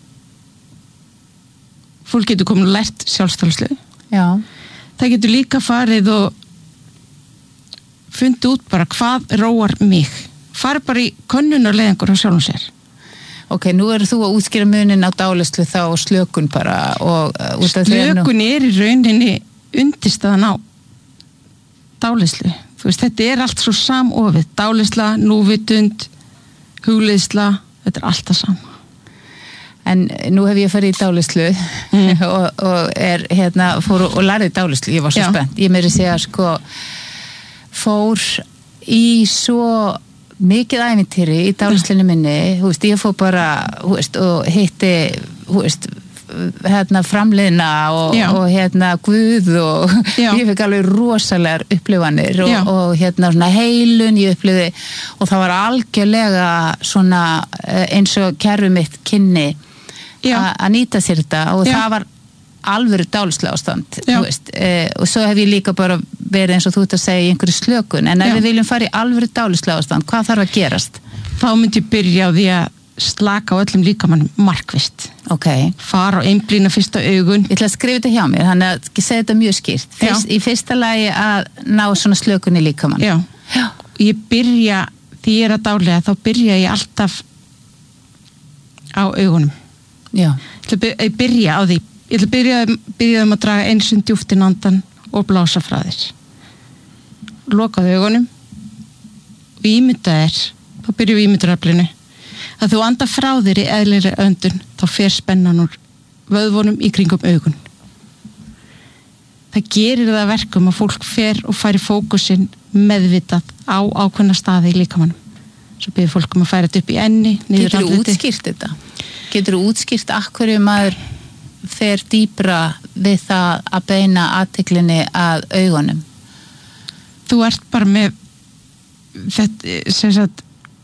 fólk getur komin lært sjálfstæðslu. Já. Það getur líka farið og fundið út bara hvað róar mig. Farið bara í könnunarleiðingur á sjálfum sér. Ok, nú eru þú að útskýra munin á dálislu þá og slökun bara og uh, slökun er í rauninni undirstaðan á dálislu. Þú veist, þetta er allt svo samofið. Dálisla, núvitund, hugleiðsla, þetta er allt það sama. En nú hef ég farið í dálislu mm. og, og er hérna fór og lærði dálislu, ég var svo Já. spennt. Ég meiri segja sko fór í svo mikið ævintýri í dálislunni minni, þú veist, ég fór bara þú veist, og hitti þú veist, hérna framliðna og, og hérna Guð og Já. Ég fikk alveg rosalegar upplifanir og, og hérna svona heilun ég upplifi og það var algjörlega svona eins og kerfi mitt kynni að nýta sér þetta og Já. Það var alvöru dálislega ástand þú veist, e, og svo hef ég líka bara verið eins og þú ert að segja í einhverju slökun en ef Já. Við viljum fara í alvöru dálislega ástand hvað þarf að gerast? Þá myndi ég byrja á því að slaka á öllum líkamannum markvisst okay. fara og einblína fyrsta augun ég ætla að skrifa þetta hjá mér, þannig að ég segi þetta mjög skýrt Fyrst, í fyrsta lagi að ná svona slökun í líkamann Já. Já. Ég byrja, því ég er að dálega þá byrja ég alltaf á augunum Já. Ég byrja á því Ég ætla að byrja, byrja um að draga einsund djúpt inn andan og blása frá þér. Lokaðu augunum og ímynda þér, þá byrjum við ímyndaraflinu, að þú anda frá þér í eðlilegri öndun, þá fer spennan úr vöðvunum í kringum augun. Það gerir það verkum að fólk fer og færi fókusinn meðvitað á ákveðna staði í líkamannum. Svo byrjum fólk um að færa þetta upp í enni, niður andliti. Getur þú útskýrt þetta? Getur þú útskýrt af hverju maður fer dýpra við það að beina athyglinni að augunum? Þú ert bara með þetta, sem sagt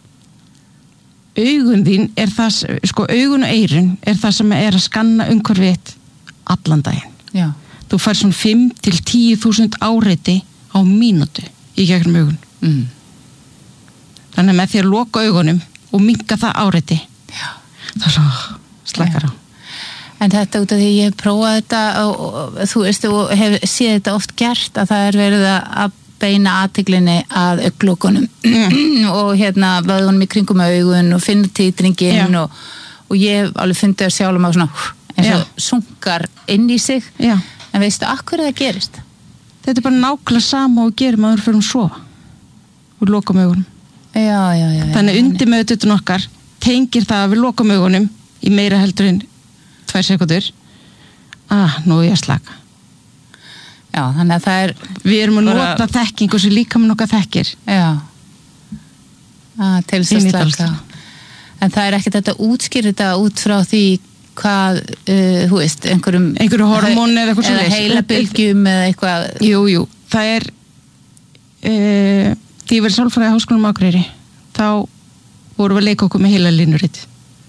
augun þín er það, sko augun og eyrun er það sem er að skanna umhverfið allan daginn. Já. Þú fær svona fimm til tíu þúsund áreiti á mínútu í gegnum augun. Mm. Þannig að með því að loka augunum og minnka það áreiti Já. Það er svo slækar á. En þetta út af því ég hef prófað þetta og, og þú veist, og hef séð þetta oft gert að það er verið að beina athyglinni að augnlokunum mm. og hérna vöðunum í kringum augun og finna titringin og, og ég hef alveg fundið að sjálfum á svona eins og Já. Sunkar inn í sig Já. En veistu, af hverju það gerist? Þetta er bara nákvæmlega sama og gerum að við fyrir að sofa og lokum augunum. Já, já, já. Þannig undir meðutun okkar tengir það að við lokum augunum í meira heldur en tvær sekundur ah, nú er ég að slaka Já, þannig að það er við erum að bara... nota þekkingu sem líka með nokkað þekkir Já ah, til þess að slaka en það er ekkert þetta útskýr þetta út frá því hvað uh, þú veist, einhverjum einhverju hormón eða eitthvað eða heilabylgjum eða eitthvað Jú, jú, það er uh, því ég verið sálfræði á Háskólanum á Akureyri þá vorum við að leika okkur með heilalínurit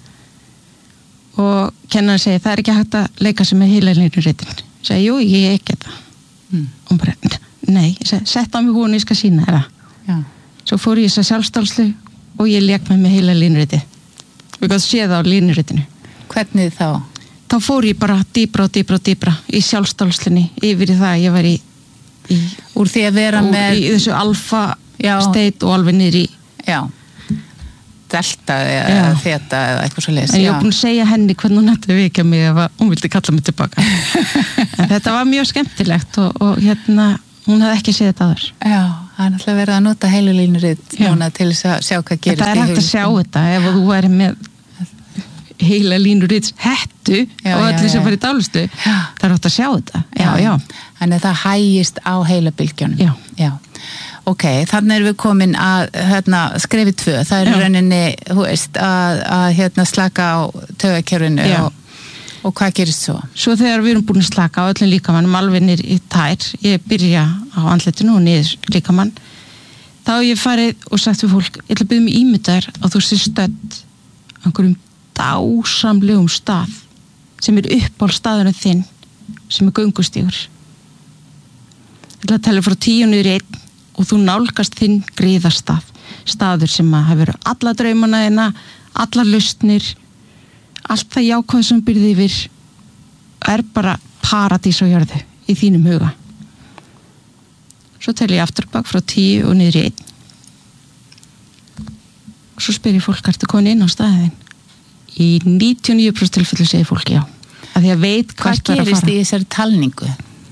og kennarinn segi, það er ekki hægt að leika sig með heilalínuritin. Ég segi, jú, ég er ekki þetta. Mm. Og hún bara, nei, ég segi, sett á mig hún, ég skal sína það. Já. Svo fór ég þess að sjálfstálslu og ég leik með með heilalínuriti. Við gott séð það á línuritinu. Hvernig þá? Þá fór ég bara dýbra og dýbra og dýbra í sjálfstálslunni yfir í það að ég var í í, úr því að vera með í þessu alfa state og alveg niður í já, delta eða þeta eða eitthvað svo leys. En ég var búin að segja henni hvernig hún ætti að vekja mig ef hún vildi kalla mig tilbaka. En þetta var mjög skemmtilegt og, og hérna, hún hafði ekki séð þetta aður. Já, það er náttúrulega verið að nota heilulínuritt núna til þess að sjá hvað gerist í það er hægt að sjá þetta ef þú væri með heila línuritt hettu og öllu sem farið í dálistu, það er hægt að sjá þetta. Já, já. Þannig að það hægist á heilabylgjunum. Já. Já. Ok, þannig erum við komin að hérna, skrefi tvö, það er rauninni, þú veist, að, að hérna, slaka á taugakerfinu og, og hvað gerist svo? Svo þegar við erum búin að slaka á öllum líkamannum alveg niður í tær, ég byrja á andlitinu og niður líkamann, þá hef ég farið og sagt við fólk, ég ætla að byrja mig ímyndar að þú sé stödd einhverjum dásamlegum stað sem er uppáhaldstaðurinn þinn sem er göngustígur. Ég ætla að tala frá tíu niður í einn og þú nálgast þinn gríðarstað, staður sem að hefur alla draumana þína, allar lausnir, allt það jákvæð sem byrði yfir, er bara paradís á jörðu í þínum huga. Svo tel ég aftur bak frá tíu og niður í einn. Og svo spyr ég fólk, ertu komin inn á staðin? Í níutíu og níu prósent tilfellu segir fólk já. Að því að veit hvað gerist í þessari talningu?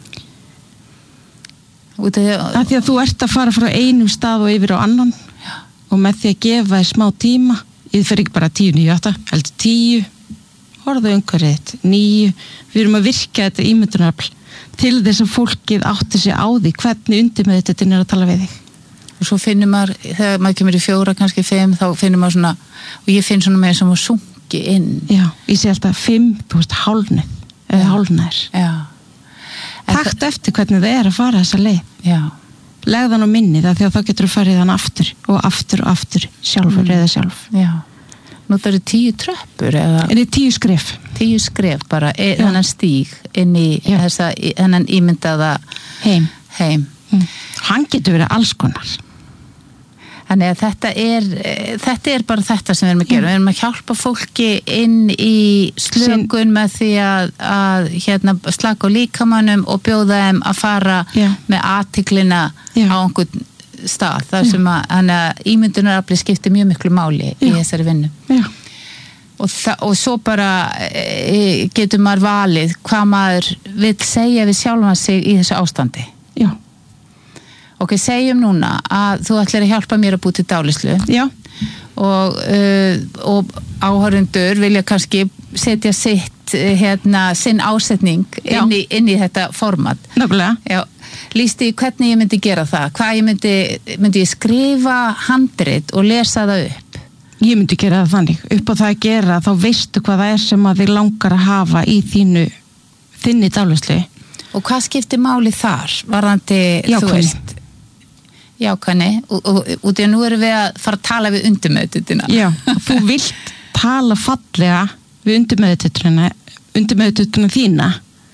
Út af því að, að því að þú ert að fara frá einum stað og yfir á annan já. Og með því að gefa þér smá tíma, ég fer ekki bara tíu, níu, átta, heldur tíu, horfðu umhverfið, níu, við erum að virka þetta ímyndunarafl til þess að fólkið átti sig á því hvernig undir með þetta er að tala við þig. Og svo finnur maður, þegar maður kemur í fjóra, kannski fimm, þá finnur maður svona, og ég finn svona með sem að sungi inn. Já, ég sé alltaf fimm, þú veist, hálfnið, eða hálfnær. Já. Takt eftir hvernig það er að fara þessa leið. Já. Legðan á minnið að því að þá getur þú farið hann aftur og aftur og aftur sjálfur mm. eða sjálf. Já. Nú það eru tíu tröppur eða? Er það tíu skref? Tíu skref bara, e, þennan stíg inn í Já. Þessa, þennan ímyndaða heim. heim. Mm. Hann getur verið alls konar. Þannig að þetta er, þetta er bara þetta sem við erum að gera. Við erum að hjálpa fólki inn í slökun með því að, að hérna, slaka á líkamannum og bjóða þeim að fara Já. Með athyglinna Já. Á einhvern stað. Það sem að, að ímyndunarafli skiptir mjög miklu máli Já. Í þessari vinnu. Já. Og, það, og svo bara e, getur maður valið hvað maður vill segja við sjálfan sig í þessu ástandi. Já. Ok, segjum núna að þú ætlar að hjálpa mér að búi til dálislu. Já. Og, uh, og áhorfundur vilja kannski setja sitt, hérna, sinn ásetning inn í, inn í þetta format. Nákvæmlega. Já. Lýsti hvernig ég myndi gera það. Hvað ég myndi, myndi ég skrifa handrit og lesa það upp? Ég myndi gera það þannig. Upp á það að gera, þá veistu hvað það er sem að þig langar að hafa í þínu, þinni dálislu. Og hvað skiptir máli þar? Varðandi, þú veist... Jákvæðni, og, og, og því að nú erum við að fara að tala við undirmeðututina. Já, þú vilt tala fallega við undirmeðututina, undirmeðututina þína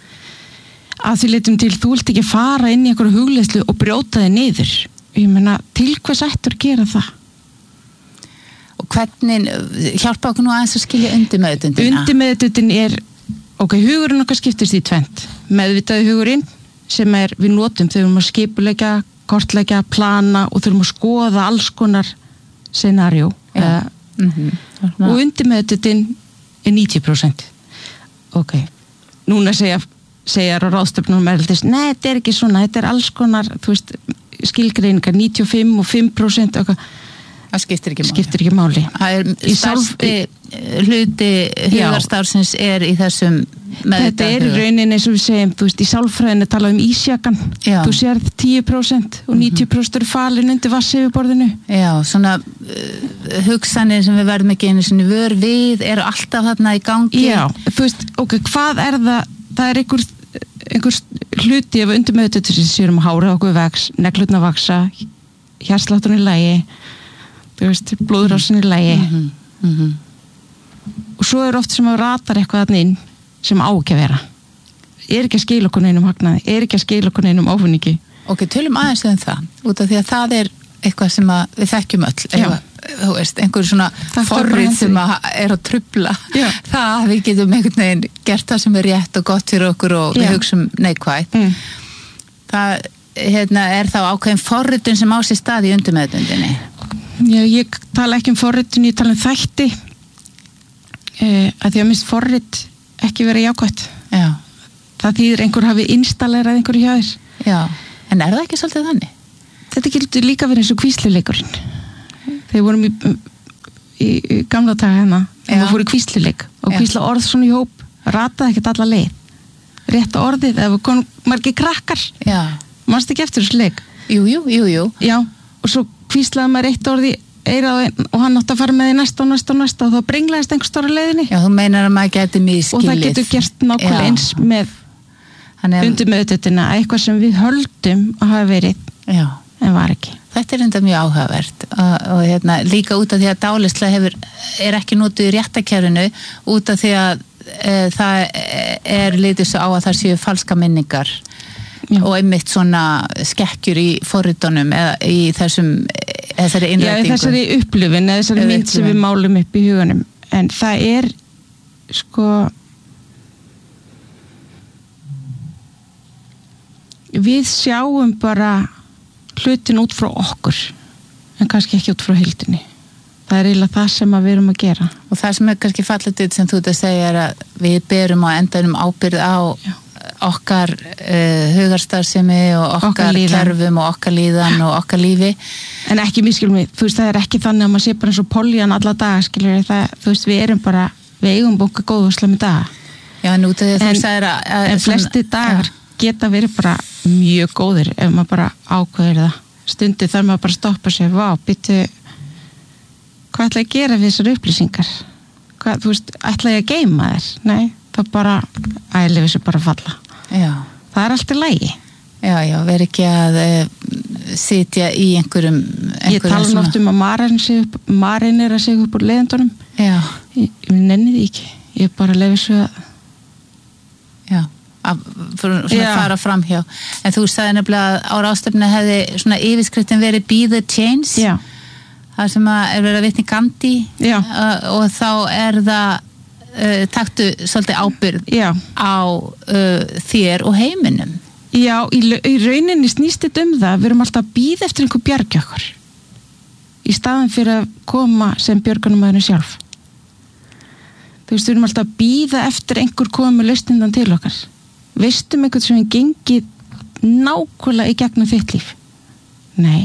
að því leitum til, þú vilt ekki fara inn í einhverju hugleiðslu og brjóta þig niður. Ég meina, til hvers ættur að gera það? Og hvernig, hjálpa okkur nú aðeins að skilja undirmeðututina? Undirmeðututin er, ok, hugurinn okkar skiptist í tvennt. Meðvitaði hugurinn sem er, við notum þegar við erum að skipuleggja kortleggja, plana og þurfum að skoða alls konar scenario uh, mm-hmm. og undirmeðutin er níutíu prósent. Ok, núna segja segja á ráðstöfnum erlendis, nei, þetta er ekki svona, þetta er alls konar, þú veist, skilgreiningar níutíu og fimm og fimm prósent okkar. Það skiptir ekki máli. Skiptir ekki máli. Það er stærsti hluti hugarstarfsins er í þessum meðvitað. Þetta er í rauninni eins og við segjum, þú veist, í sálfræðinni tala um ísjakan. Já. Þú sérð tíu prósent og níutíu prósent eru falin undir vatnsyfirborðinu. Já, svona uh, hugsanir sem við verðum ekki einu sinni vör við eru alltaf þarna í gangi. Já, þú veist, ok, hvað er það? Það er einhver, einhver hluti af undirmeðvitað sem séum hárið okkur vex, neglurnar vaksa, hjartslátturinn í lagi, þú veist, blóðrásin í lagi. Mm-hmm. Mm-hmm. Og svo er oft sem að ratar eitthvað þarna inn sem á ekki að vera. Er ekki að skila okkur neinum hagnaði, er ekki að skila okkur neinum áfunningi. Ok, tölum aðeins um það, út af því að það er eitthvað sem að við þekkjum öll. Eitthvað, þú veist, einhver svona forrið sem að er að trufla. Já. Það að við getum einhvern veginn gert það sem er rétt og gott fyrir okkur og Já. Við hugsum neikvætt. Mm. Það hérna, er þá ákveðin forritun sem á sér stað í undirmeðvitundinni? Já, ég tala ekki um forritun, ég tala um þætti eh, að því að minnst forrit ekki vera jákvætt. Já. Það þýðir einhver hafi installerað einhverju hjá þér. Já, en er það ekki svolítið þannig? Þetta getur líka verið eins og kvísluleikurinn. Þegar vorum í, í, í gamla daga hérna, þegar við fórum í kvísluleik og kvísla orð svona í hóp, rataði ekkert alla leið. Rétta orðið, ef við komum margir krakkar. Já. Manstu ekki eftir þessu leik? Jú, jú, jú, jú. Já, og svo kvíslaði maður eitt orði eirað og hann átti að fara með því næsta og næsta og næsta og þá brenglaðist einhver stóra leiðinni. Já, þú meinar að maður geti misskilið. Og það getur gerst nákvæmlega eins með undirmeðvitundina, eitthvað sem við höldum að hafa verið, já, en var ekki. Þetta er enda mjög áhugavert og, og hérna, líka út af því að dálisla hefur, er ekki notuð í réttakerfinu út af því að e, það er litið svo á að það séu falska minningar. Já. Og einmitt svona skekkjur í forritunum eða í þessum þessari innrætingu. Já, þessari upplifin eða þessari mynd sem við málum upp í huganum, en það er sko við sjáum bara hlutin út frá okkur en kannski ekki út frá heildinni. Það er eiginlega það sem við erum að gera. Og það sem er kannski fallið sem þú ert að segja er að við berum á endanum ábyrgð á Já. okkar uh, hugarstarfsemi og okkar, okkar kerfum og okkar líðan og okkar lífi. En ekki misskilum við, þú veist, það er ekki þannig að maður sé bara eins og Poljan alla daga, skilur við það, þú veist, við erum bara, við eigum bóka góð og slemi daga. Já, en út af því að þú sagðir að... að en flesti dagar ja. geta verið bara mjög góðir ef maður bara ákveður það. Stundi þarf maður bara að stoppa sig, vá, býttu, hvað ætla ég að gera við þessar upplýsingar? Hvað, þú veist, ætla ég að geyma þér? Nei, það bara, æli við þessu bara falla. Já. Það er alltaf lægi. Já, já, veri ekki að uh, sitja í einhverjum... einhverjum ég tala svona... oft um að marinn er að segja upp úr leiðendunum. Já. Ég, ég nenni því ekki. Ég bara lefi svo að... Já. að svona Já. fara fram hjá. En þú sagði nefnilega að á ráðstefnu hefði svona yfirskriftin verið Be the Change. Já. Það sem að er verið að vitni Gandhi uh, og þá er það uh, taktu svolítið ábyrgð Já. á uh, þér og heiminum. Já, í, í rauninni snýst þetta um það, við erum alltaf að bíða eftir einhver bjargi okkur í staðan fyrir að koma sem björgunumæðurinn sjálf. Þú veist, við erum alltaf að bíða eftir einhver komi lausnindan til okkar. Veistum eitthvað sem við gengið nákvæmlega í gegnum þitt líf? Nei.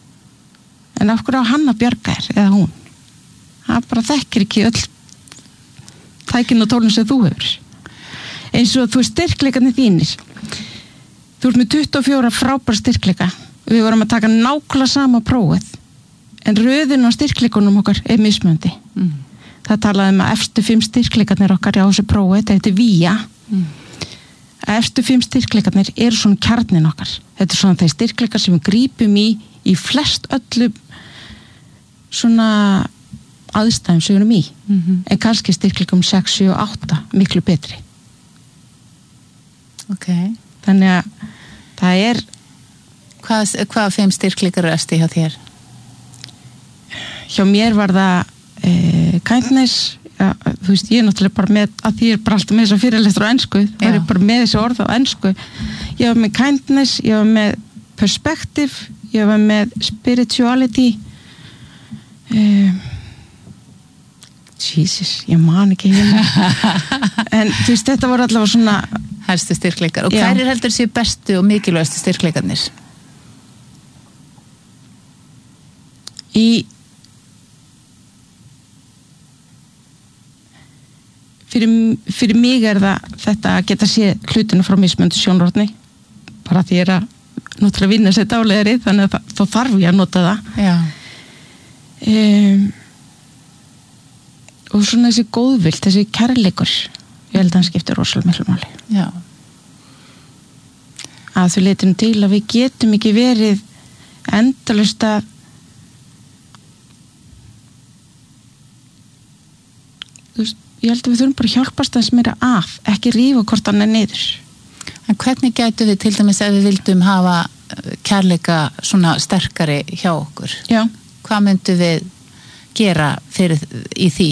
En af hverju á hann að bjarga þér, eða hún? Það bara þekkir ekki öll tækin og tólun sem þú hefur. Eins og þú er styrkleikarnir þínir. Þú ert með tuttugu og fjóra frábæra styrkleika. Við vorum að taka nákvæmlega sama prófið. En röðin á styrkleikunum okkar er mismunandi. Mm. Það talaði um að efstu fimm styrkleikarnir okkar á þessu prófið, þetta heitir víja. Mm. Efstu fimm styrkleikarnir eru svona kjarnin okkar. Þetta er svona þeir styrkleikar sem við grípum í í flest öllum svona aðstæðum sem við erum í. Mm-hmm. En kannski styrkleikum sex, sjö og átta miklu betri. Ok. Þannig að það er... Hvað, hvað fimm styrkleikar er eftir hjá þér? Hjá mér var það eh, kindness, ja, þú veist, ég er náttúrulega bara með, að því ég er bara alltaf með þess að fyrirlestur á ensku, þá er ég bara með þessi orð á ensku. Ég var með kindness, ég var með perspective, ég var með spirituality, um, Jesus, ég man ekki hérna. En þú veist, þetta voru allavega svona... Helstu styrkleikar. Og hverjir heldur séu bestu og mikilvægstu styrkleikarnir? Í fyrir, fyrir mig er það þetta að geta séð hlutinu frá mismunandi sjónrotni, bara því ég er að náttúrulega vinna sér dálegari, þannig að þá þarf ég að nota það. Já. Um, og svona þessi góðvild, þessi kærleikur, ég held að hann skiptir rosalega miklu máli. Já. Að þú leitum til að við getum ekki verið endalaust að þú veist, ég held að við þurfum bara að hjálpast að smera að, ekki rífa hvort hann er niður. En hvernig gætu við til dæmis ef við vildum hafa kærleika svona sterkari hjá okkur? Já. Hvað myndum við gera fyrir í því?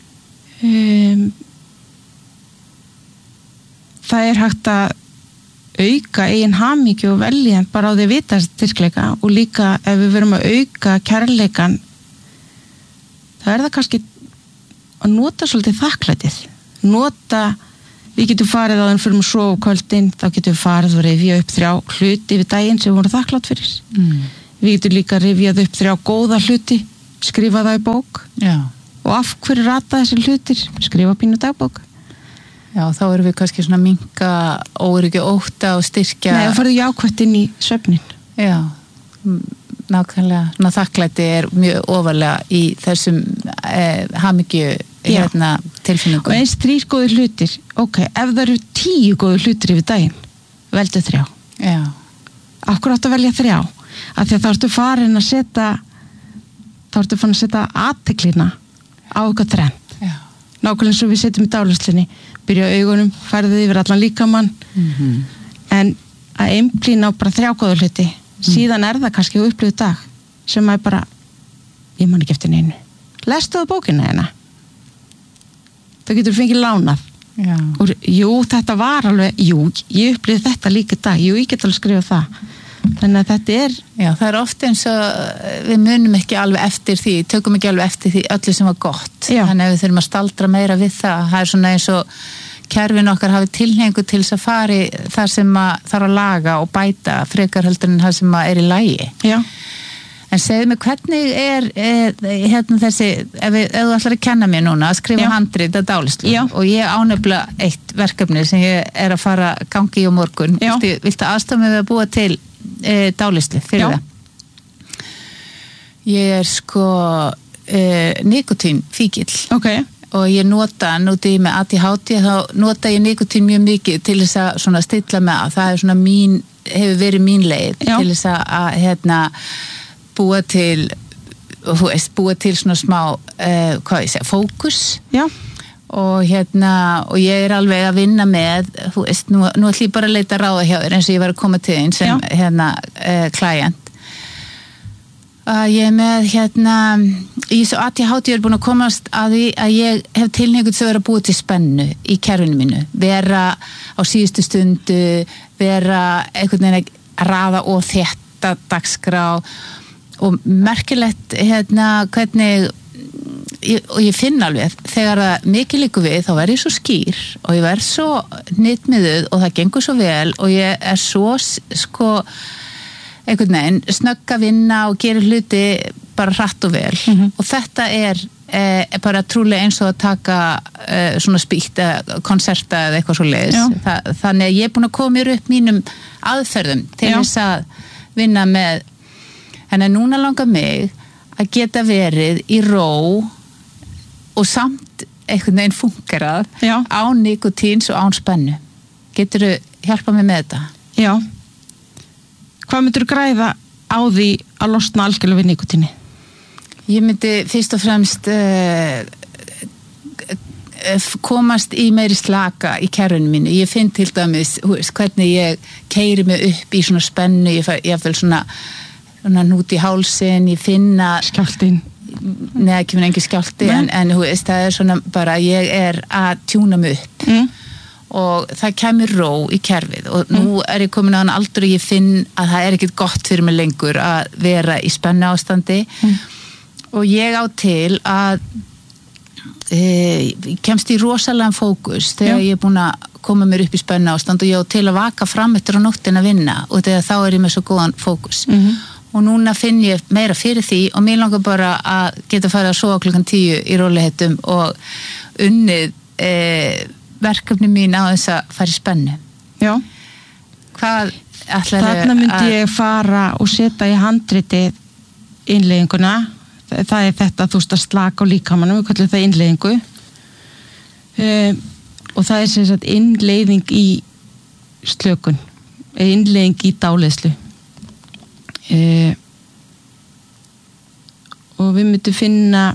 Um, það er hægt að auka eigin hamingju og veljan bara á því að vita styrkleika og líka ef við verum að auka kærleikan þá er það kannski að nota svolítið þakklætið nota, við getum farið á þann fyrir að sofa kvöldin, þá getum við farið og rifja upp þrjá hluti við daginn sem við vorum þakklátt fyrir mm. við getum líka rifjað upp þrjá góða hluti skrifa það í bók Já. Og af hverju rata þessi hlutir skrifa pínu dagbók Já, þá erum við kannski svona minka óryggi ótta og styrkja Nei, það farið jákvætt inn í svefnin Já, nákvæmlega Ná, þakklæti er mjög ofarlega í þessum eh, hamingju hérna, tilfinningum Og eins þrír góður hlutir ok, ef það eru tíu góður hlutir yfir daginn veldu þrjá Já. Af hverju áttu að velja þrjá af því að þá ertu farin að setja þá ertu farin að setja athygline á eitthvað þrennt nákvæmlega eins og við setjum í dálæslinni byrja á augunum, færðu yfir allan líkamann mm-hmm. en að einblína á bara þrjá góður hluti mm. síðan er það kannski að upplifu dag sem er bara ég man ekki eftir neinu lestu það bókina hérna það getur fengið lánað Já. Og jú, þetta var alveg jú, ég upplifu þetta líka í dag jú, ég get alveg skrifa það þannig að þetta er Já, það er oft eins og við munum ekki alveg eftir því, tökum ekki alveg eftir því öllu sem var gott, Já. Þannig að við þurfum að staldra meira við það, það er svona eins og kerfin okkar hafi tilhengu til þess að fari þar sem að þarf að laga og bæta frekar heldur en það sem að er í lagi Já. En segðu mig, hvernig er, er hérna þessi, ef, við, ef þú ætlar að kenna mér núna að skrifa handrit að dálæslu og ég ánefnilega eitt verkefni sem ég er að fara gangi í á morgun, viltu, viltu aðstofa mig við að búa til e, dálæslu fyrir Já. það Ég er sko e, nikotín fíkill okay. og ég nota núti með A D H D þá nota ég nikotín mjög mikið til þess að svona stilla með að það er svona mín, hefur verið mín leið Já. Til þess að hérna búa til þú veist, búa til svona smá uh, hvað ég segja, fókus Já. Og hérna og ég er alveg að vinna með þú veist, nú, nú ætlum ég bara að leita ráða hjá þér eins og ég var að koma til þín sem Já. Hérna uh, client að ég er með hérna í þessu A D H D er búin að komast að því að ég hef tilhneigingu til að vera að búa til spennu í kerfinu mínu, vera á síðustu stundu, vera einhvern veginn að raða og þétta dagskrá og merkilegt hérna hvernig ég, og ég finn alveg þegar það mikið líku við þá verð ég svo skýr og ég verð svo hnitmiðuð og það gengur svo vel og ég er svo sko einhvern veginn snögg að vinna og gera hluti bara hratt og vel mm-hmm. og þetta er, er bara trúlega eins og að taka uh, svona spíkt eða konserta eða eitthvað svo leiðis Þa, þannig að ég er búin að koma mér upp mínum aðferðum til Já. Þess að vinna með en að núna langar mig að geta verið í ró og samt einhvern veginn fungerað Já. Án nikotíns og án spennu. Geturðu hjálpað mér með þetta? Já. Hvað myndirðu græða á því að losna algjörlega við nikotíni? Ég myndi fyrst og fremst uh, komast í meiri slaka í kerfinu mínu. Ég finn til dæmis veist, hvernig ég keyri mig upp í svona spennu, ég, ég fæ svona nút í hálsin, ég finna skjáltin neða ekki finn engi skjálti en, en þú veist, það er svona bara ég er að tjúna mig upp mm. og það kemur ró í kerfið og mm. nú er ég komin á þann aldur og ég finn að það er ekkert gott fyrir mig lengur að vera í spennu ástandi mm. og ég á til að e, kemst í rosalega fókus þegar Já. Ég er búin að koma mér upp í spennu ástand og ég á til að vaka fram eftir á nóttin að vinna og þegar þá er ég með svo góðan fókus mm. og núna finn ég meira fyrir því og mér langar bara að geta farið að sofa klukkan tíu í rólegheitum og unnið e, verkefni mín á þess að fara í spennu. Já. Hvað ætlarðu að... Þarna myndi ég fara og setja í handritið innleiðinguna. Það er þetta þú veist að slaka á líkamanum, við kallum það innleiðingu. E, og það er sem sagt innleiðing í slökun, innleiðing í dáleiðslu. E, og við myndum finna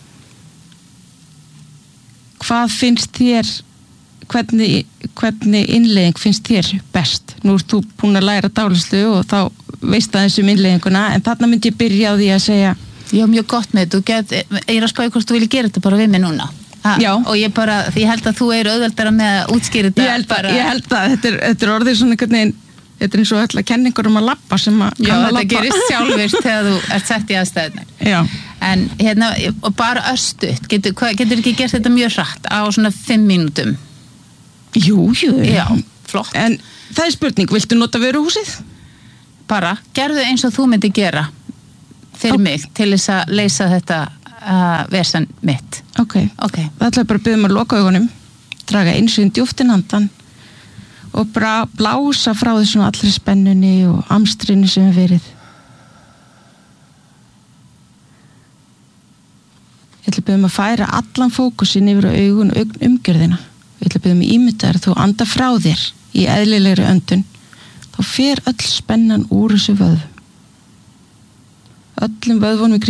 hvað finnst þér hvernig, hvernig innleiðing finnst þér best nú ert þú búin að læra dálæslu og þá veist aðeins um innleiðinguna en þarna myndi ég byrja á því að segja Já, mjög gott með þetta, ég er að spája hvort þú vilja gera þetta bara við mig núna Ha, Já. og ég bara, ég held að þú er auðveldara með að útskýra þetta Ég held að, bara, ég held að þetta, er, þetta er orðið svona einhvern veginn, þetta er eins og alltaf kenningur um að labba sem að já, kann að þetta labba. gerist sjálfur þegar þú ert sett í aðstæðunar Já. en hérna, og bara östutt getur, hvað, getur ekki gert þetta mjög hratt á svona fimm mínútum Jú, jú. já, flott En það er spurning, viltu nota vöruhúsið? bara, gerðu eins og þú myndi gera fyrir Ok. mig til þess að leysa þetta uh, vesen mitt Ok. ok, Það ætla bara að byrja um að loka augunum, draga einsinn djúpt inn andan og bara blása frá þessum allri spennunni og amstrinu sem er verið. Ég ætla að byrja um að færa allan fókusin yfir á augun og augun umgjörðina. Ég ætla að byrja um að ímynda þér, þú anda frá þér í eðlilegri öndun, þá fer öll spennan úr þessu vöðvum. Öllum vöðvunum í